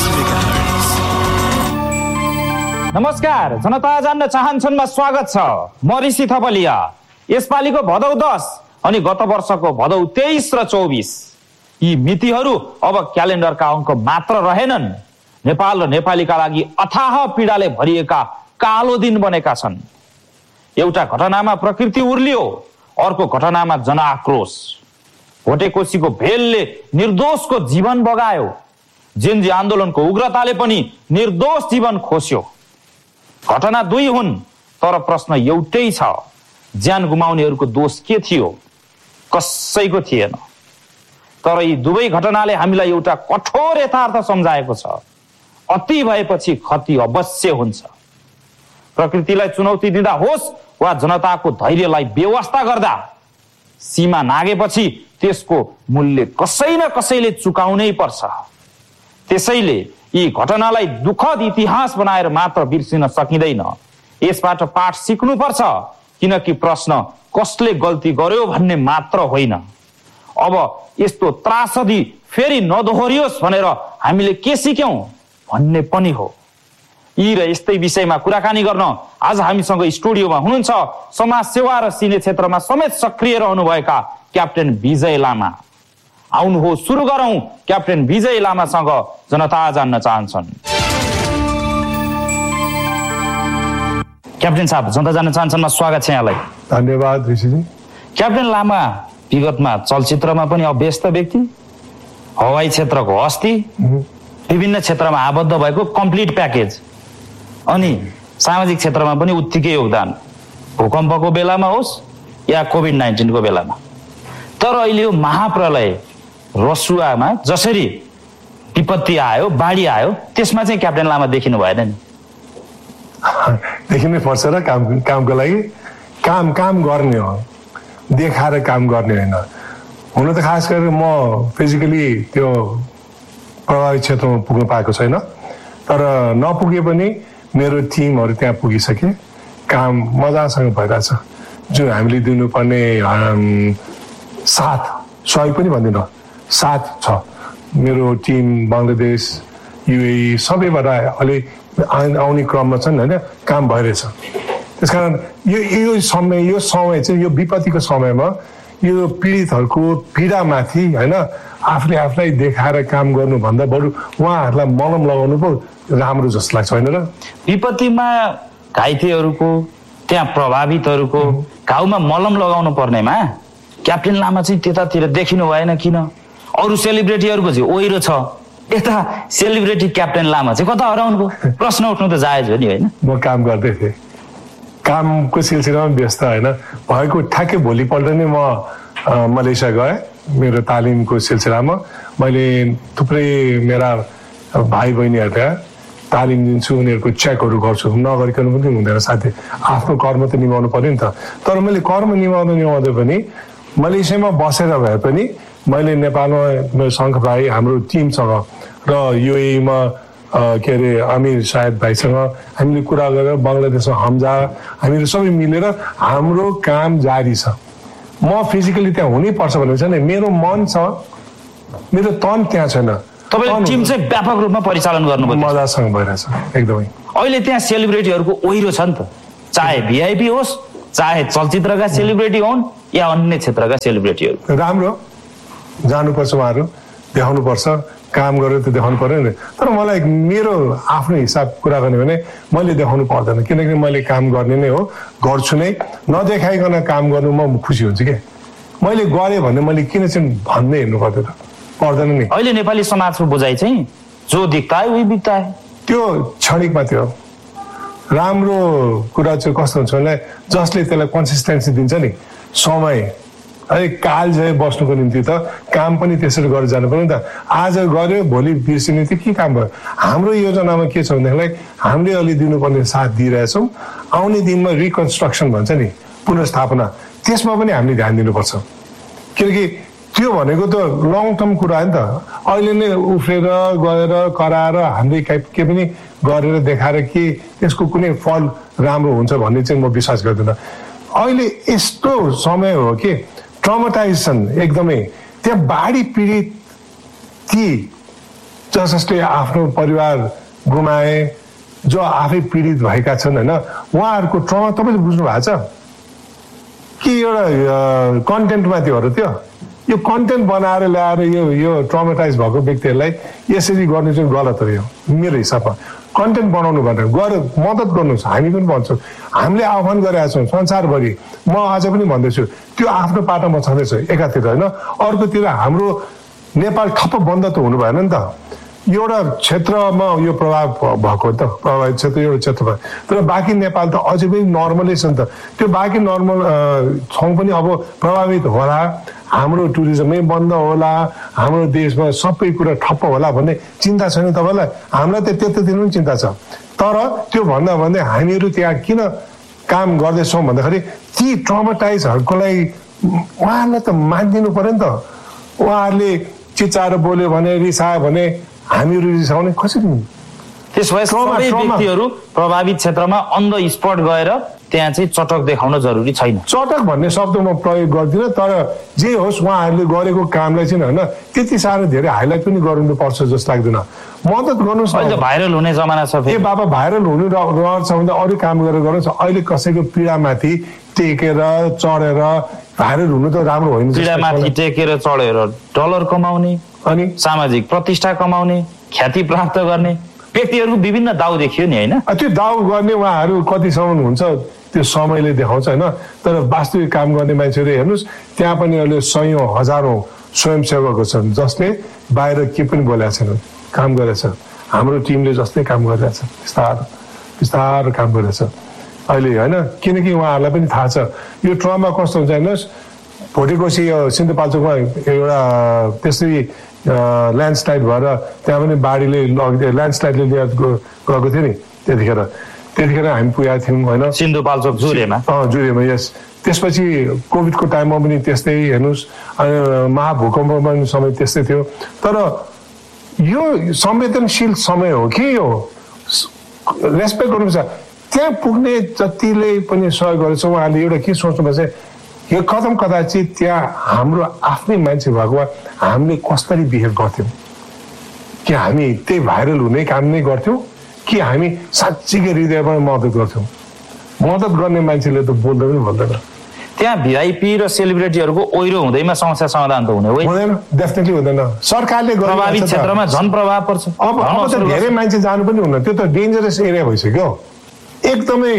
नमस्कार, जनता जान्न चाहन्छन्मा स्वागत छ। म ऋषि थपलिया। यसपालिको भदौ 10 अनि गत वर्षको भदौ 23 र 24 यी मितिहरू अब क्यालेन्डरका अङ्क मात्र रहेनन्, नेपाल र नेपालीका लागि अथाह पीडाले भरिएका कालो दिन बनेका छन्। एउटा घटनामा प्रकृति उर्लियो, अर्को घटनामा जनआक्रोश। भोटेकोसीको भेलले निर्दोषको जीवन बगायो, जेन्जी आन्दोलनको उग्रताले पनि निर्दोष जीवन खोस्यो। घटना दुई हुन्, तर प्रश्न एउटै छ, ज्यान गुमाउनेहरूको दोष के थियो? कसैको थिएन। तर यी दुवै घटनाले हामीलाई एउटा कठोर यथार्थ सम्झाएको छ, अति भएपछि क्षति अवश्य हुन्छ। प्रकृतिलाई चुनौती दिँदा होस् वा जनताको धैर्यलाई बेवास्ता गर्दा, सीमा नागेपछि त्यसको मूल्य कसै न कसैले चुकाउनै पर्छ। त्यसैले यी घटनालाई दुःखद इतिहास बनाएर मात्र बिर्सिन सकिँदैन, यसबाट पाठ सिक्नुपर्छ। किनकि प्रश्न कसले गल्ती गर्यो भन्ने मात्र होइन, अब यस्तो त्रासदी फेरि नदोहोरियोस् भनेर हामीले के सिक्यौं भन्ने पनि हो। यी र यस्तै विषयमा कुराकानी गर्न आज हामीसँग स्टुडियोमा हुनुहुन्छ समाज सेवा र सिने क्षेत्रमा समेत सक्रिय रहनुभएका क्याप्टेन विजय लामा। आउनुहोस् सुरु गरौं क्याप्टेन विजय लामासँग जनता जान्न चाहन्छन्। क्याप्टेन साहब, जनता जान्न चाहन्छन्मा स्वागत छ यहाँलाई। धन्यवाद ऋषिजी। क्याप्टेन लामा विगतमा चलचित्रमा पनि अभ्यस्त व्यक्ति, हवाई क्षेत्रको हस्ती, विभिन्न क्षेत्रमा आबद्ध भएको कम्प्लिट प्याकेज, अनि सामाजिक क्षेत्रमा पनि उत्तिकै योगदान, भूकम्पको बेलामा होस् या कोभिड-19 को बेलामा। तर अहिले यो महाप्रलय रसुवामा जसरी विपत्ति आयो, बाढी आयो, त्यसमा चाहिँ क्याप्टेन लामा देखिनु भएन नि? देखिनै पर्छ र कामको लागि काम गर्ने हो, देखाएर काम गर्ने होइन। हुन त खास गरेर म फिजिकली त्यो प्रभावित क्षेत्रमा पुग्न पाएको छैन, तर नपुगे पनि मेरो टिमहरू त्यहाँ पुगिसके, काम मजासँग भइरहेछ। जुन हामीले दिनुपर्ने साथ, सहयोग पनि भन्दिनँ, साथ छ। मेरो टिम बङ्गलादेश, युएई सबैबाट अलि आउने क्रममा छन्, होइन? काम भइरहेछ। त्यसकारण यो समय चाहिँ यो विपत्तिको समयमा यो पीडितहरूको पीडामाथि, होइन, आफूलाई देखाएर काम गर्नुभन्दा बरु उहाँहरूलाई मलम लगाउनु पो राम्रो जस्तो लाग्छ, होइन र? विपत्तिमा घाइतेहरूको, त्यहाँ प्रभावितहरूको घाउमा मलम लगाउनु पर्नेमा क्याप्टेन लामा चाहिँ त्यतातिर देखिनु भएन किन? अरू सेलिब्रेटीहरूको चाहिँ ओहिरो छ, यता सेलिब्रेटी क्याप्टेन लामा चाहिँ कता हराउनु भयो? प्रश्न उठ्नु त जायज हो नि, होइन? म काम गर्दै थिएँ, कामको सिलसिलामा व्यस्त, होइन? भएको ठ्याक्कै भोलिपल्ट नै म मलेसिया गएँ मेरो तालिमको सिलसिलामा। मैले थुप्रै मेरा भाइ बहिनीहरूलाई तालिम दिन्छु, उनीहरूको चेकहरू गर्छु, नगरिकन पनि हुँदैन साथी। आफ्नो कर्म त निभाउनु पर्यो नि त। तर मैले कर्म निभाउँदै पनि मलेसियामा बसेर भए पनि मैले नेपालमा मेरो शङ्ख भाइ हाम्रो टिमसँग र युएईमा के अरे अमिर सायद भाइसँग हामीले कुरा गरेर बङ्गलादेशमा हमजा हामीले सबै मिलेर हाम्रो काम जारी छ। म फिजिकली त्यहाँ हुनैपर्छ भनेको छ नि, मेरो मन छ, मेरो तन त्यहाँ छैन। तपाईले टिम चाहिँ व्यापक रूपमा परिचालन गर्नुभयो, मजासँग भइरहेछ एकदमै। अहिले त्यहाँ सेलिब्रिटीहरूको ओहिरो छ नि त, चाहे भिआइपी होस्, चाहे चलचित्रका सेलिब्रिटी हुन् या अन्य क्षेत्रका सेलिब्रिटीहरू। राम्रो जानुपर्छ, उहाँहरू देखाउनुपर्छ, काम गरेर त देखाउनु पर्यो नि। तर मलाई मेरो आफ्नो हिसाब कुरा गर्ने भने मैले देखाउनु पर्दैन, किनकि मैले काम गर्ने नै हो, गर्छु नै। नदेखाइकन काम गर्नु म खुसी हुन्छु क्या। मैले गरेँ भने मैले किन चाहिँ भन्दै हिँड्नु पर्दैन नि। अहिले नेपाली समाजको बुझाइ चाहिँ जो दिक्ता है उही बिक्ता है, त्यो क्षणिक मात्रै हो। राम्रो कुरा चाहिँ कस्तो हुन्छ भने जसले त्यसलाई कन्सिस्टेन्सी दिन्छ नि, समय है काल चाहिँ बस्नुको निम्ति त काम पनि त्यसरी गरेर जानु पर्यो नि त। आज गर्यो भोलि बिर्सिने त्यो के काम भयो। हाम्रो योजनामा के छ भनेदेखिलाई हामीले अलि दिनुपर्ने साथ दिइरहेछौँ। आउने दिनमा रिकन्स्ट्रक्सन भन्छ नि, पुनर्स्थापना, त्यसमा पनि हामीले ध्यान दिनुपर्छ। किनकि त्यो भनेको त लङ टर्म कुरा हो नि त। अहिले नै उफ्रेर गएर कराएर हामीले के पनि गरेर देखाएर के त्यसको कुनै फल राम्रो हुन्छ भन्ने चाहिँ म विश्वास गर्दिनँ। अहिले यस्तो समय हो कि ट्रमाटाइजेसन एकदमै, त्यहाँ बाढी पीडित ती जसले आफ्नो परिवार गुमाए, जो आफै पीडित भएका छन् होइन, उहाँहरूको ट्रमा तपाईँले बुझ्नु भएको छ कि एउटा कन्टेन्टमा त्यो हो र त्यो यो कन्टेन्ट बनाएर ल्याएर यो ट्रमाटाइज भएको व्यक्तिहरूलाई यसरी गर्ने चाहिँ गलत हो। यो मेरो हिसाबमा कन्टेन्ट बनाउनु भनेर गएर मद्दत गर्नुहोस्। हामी पनि भन्छौँ, हामीले आह्वान गरेका छौँ संसारभरि। म आज पनि भन्दैछु त्यो आफ्नो पाटोमा छँदैछ एकातिर होइन, अर्कोतिर हाम्रो नेपाल ठप्प बन्द त हुनु भएन नि त। एउटा क्षेत्रमा यो प्रभाव भएको त, प्रभावित क्षेत्र एउटा क्षेत्रमा, तर बाँकी नेपाल त अझै पनि नर्मलै छ नि त। त्यो बाँकी नर्मल ठाउँ पनि अब प्रभावित होला, हाम्रो टुरिज्मै बन्द होला, हाम्रो देशमा सबै कुरा ठप्प होला भन्ने चिन्ता छैन तपाईँलाई? हामीलाई त त्यतातिर पनि चिन्ता छ। तर त्यो भन्दा भन्दै हामीहरू त्यहाँ किन काम गर्दैछौँ भन्दाखेरि ती ट्रमाटाइजहरूको लागि उहाँहरूलाई त मानिदिनु पर्यो नि त। उहाँहरूले चिचाएर बोल्यो भने, रिसायो भने हामीहरू रिसाउने कसरी? त्यसो भए सबै व्यक्तिहरू प्रभावित क्षेत्रमा अन द स्पट गएर त्यहाँ चाहिँ चटक देखाउन जरुरी छैन। चटक भन्ने शब्द म प्रयोग गर्दिनँ, तर जे होस् उहाँहरूले गरेको कामलाई चाहिँ होइन त्यति साह्रो धेरै हाइलाइट पनि गर्नु पर्छ जस्तो लाग्दैन। मद्दत गर्नुहोस्। अहिले भाइरल हुने जमाना छ, ए बाबा भाइरल हुनु रहन्छ भने अरू काम गरेर गर्नुहोस्। अहिले कसैको पीडामाथि टेकेर चढेर भाइरल हुनु त राम्रो होइन। पीडामाथि टेकेर चढेर डलर कमाउने अनि सामाजिक प्रतिष्ठा कमाउने, ख्याति प्राप्त गर्ने व्यक्तिहरूको विभिन्न दाउ देखियो नि होइन। त्यो दाउ गर्ने उहाँहरू कतिसम्म हुन्छ त्यो समयले देखाउँछ होइन। तर वास्तविक काम गर्ने मान्छेहरू हेर्नुहोस्, त्यहाँ पनि अहिले सयौँ हजारौँ स्वयंसेवकहरू छन् जसले बाहिर के पनि बोलेको छैन, काम गरेछ। हाम्रो टिमले जस्तै काम गरिरहेछ, बिस्तारो बिस्तारो काम गरिरहेछ अहिले होइन। किनकि उहाँहरूलाई पनि थाहा छ यो ट्रमा कस्तो हुन्छ हेर्नुहोस्। भोटेकोसी सिन्धुपाल्चोकमा एउटा त्यसरी ल्यान्डस्लाइड भएर त्यहाँ पनि बाढीले ल्यान्डस्लाइडले लिएर गएको थियो नि। त्यतिखेर हामी पुगेका थियौँ होइन, सिन्धुपाल्चोक जुरेमा। जुरेमा, यस। त्यसपछि कोभिडको टाइममा पनि त्यस्तै हेर्नुहोस्, अनि महाभूकम्पमा पनि समय त्यस्तै थियो। तर यो संवेदनशील समय हो कि यो रेस्पेक्ट गर्नुपर्छ। त्यहाँ पुग्ने जतिले पनि सहयोग गरेछ उहाँले एउटा के सोच्नुपर्छ, यो कदम कदाचित त्यहाँ हाम्रो आफ्नै मान्छे भएको भए हामीले कसरी बिहेभ गर्थ्यौँ? कि हामी त्यही भाइरल हुने काम नै गर्थ्यौँ कि हामी साँच्चीकै हृदयबाट मद्दत गर्थ्यौँ? मद्दत गर्ने मान्छेले त बोल्दै पनि बोल्दैन। त्यहाँ भिआइपी र सेलिब्रिटीहरूको ओहिरो हुँदैमा समस्या समाधान त हुँदैन, डेफिनेटली हुँदैन। सरकारले प्रभावित क्षेत्रमा झन् प्रभाव पर्छ। अब त धेरै मान्छे जानु पनि हुन्न, त्यो त डेन्जरस एरिया भइसक्यो, एकदमै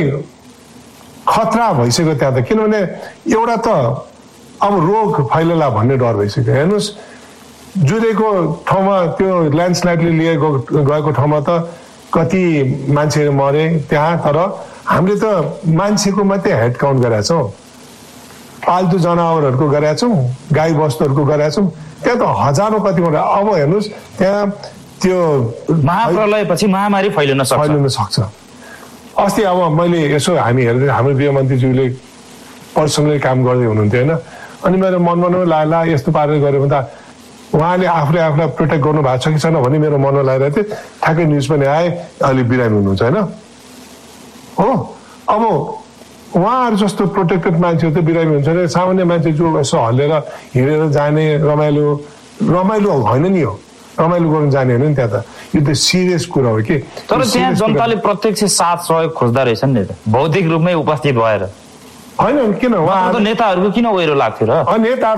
खतरा भइसक्यो त्यहाँ त। किनभने एउटा त अब रोग फैलला भन्ने डर भइसक्यो। हेर्नुहोस्, जुरेको ठाउँमा त्यो ल्यान्डस्लाइडले लिएको गएको ठाउँमा त कति मान्छेहरू मरे त्यहाँ। तर हामीले त मान्छेको मात्रै हेड काउन्ट गरेका छौँ, पाल्तु जनावरहरूको गरेका छौँ, गाई बस्तुहरूको गरेका छौँ। त्यहाँ त हजारौँ कति मरे। अब हेर्नुहोस्, त्यहाँ त्यो महाप्रलयपछि महामारी फैलिन सक्छ। अस्ति अब मैले यसो हामी हेर्दै हाम्रो गृहमन्त्रीज्यूले परिसँगै काम गर्दै हुनुहुन्थ्यो होइन, अनि मेरो मनमा ला यस्तो पारेर गऱ्यो भने त उहाँले आफूलाई प्रोटेक्ट गर्नु भएको छ कि छैन भन्ने मेरो मनमा लागिरहेको थियो। ठ्याक्कै न्युज पनि आए अहिले बिरामी हुनुहुन्छ होइन हो। अब उहाँहरू जस्तो प्रोटेक्टेड मान्छेहरू त बिरामी हुन्छ अरे, सामान्य मान्छे जो यसो हल्लेर हिँडेर जाने रमाइलो होइन नि, हो रमाइलो गर्नु जाने होइन नि त्यहाँ त, यो त सिरियस कुरा हो कि। तर त्यहाँ जनताले प्रत्यक्ष साथ सहयोग खोज्दा रहेछन् नि त, भौतिक रूपमै उपस्थित भएर। होइन किन उहाँहरू नेताहरूको किन ओहिरो लाग्थ्यो र? नेता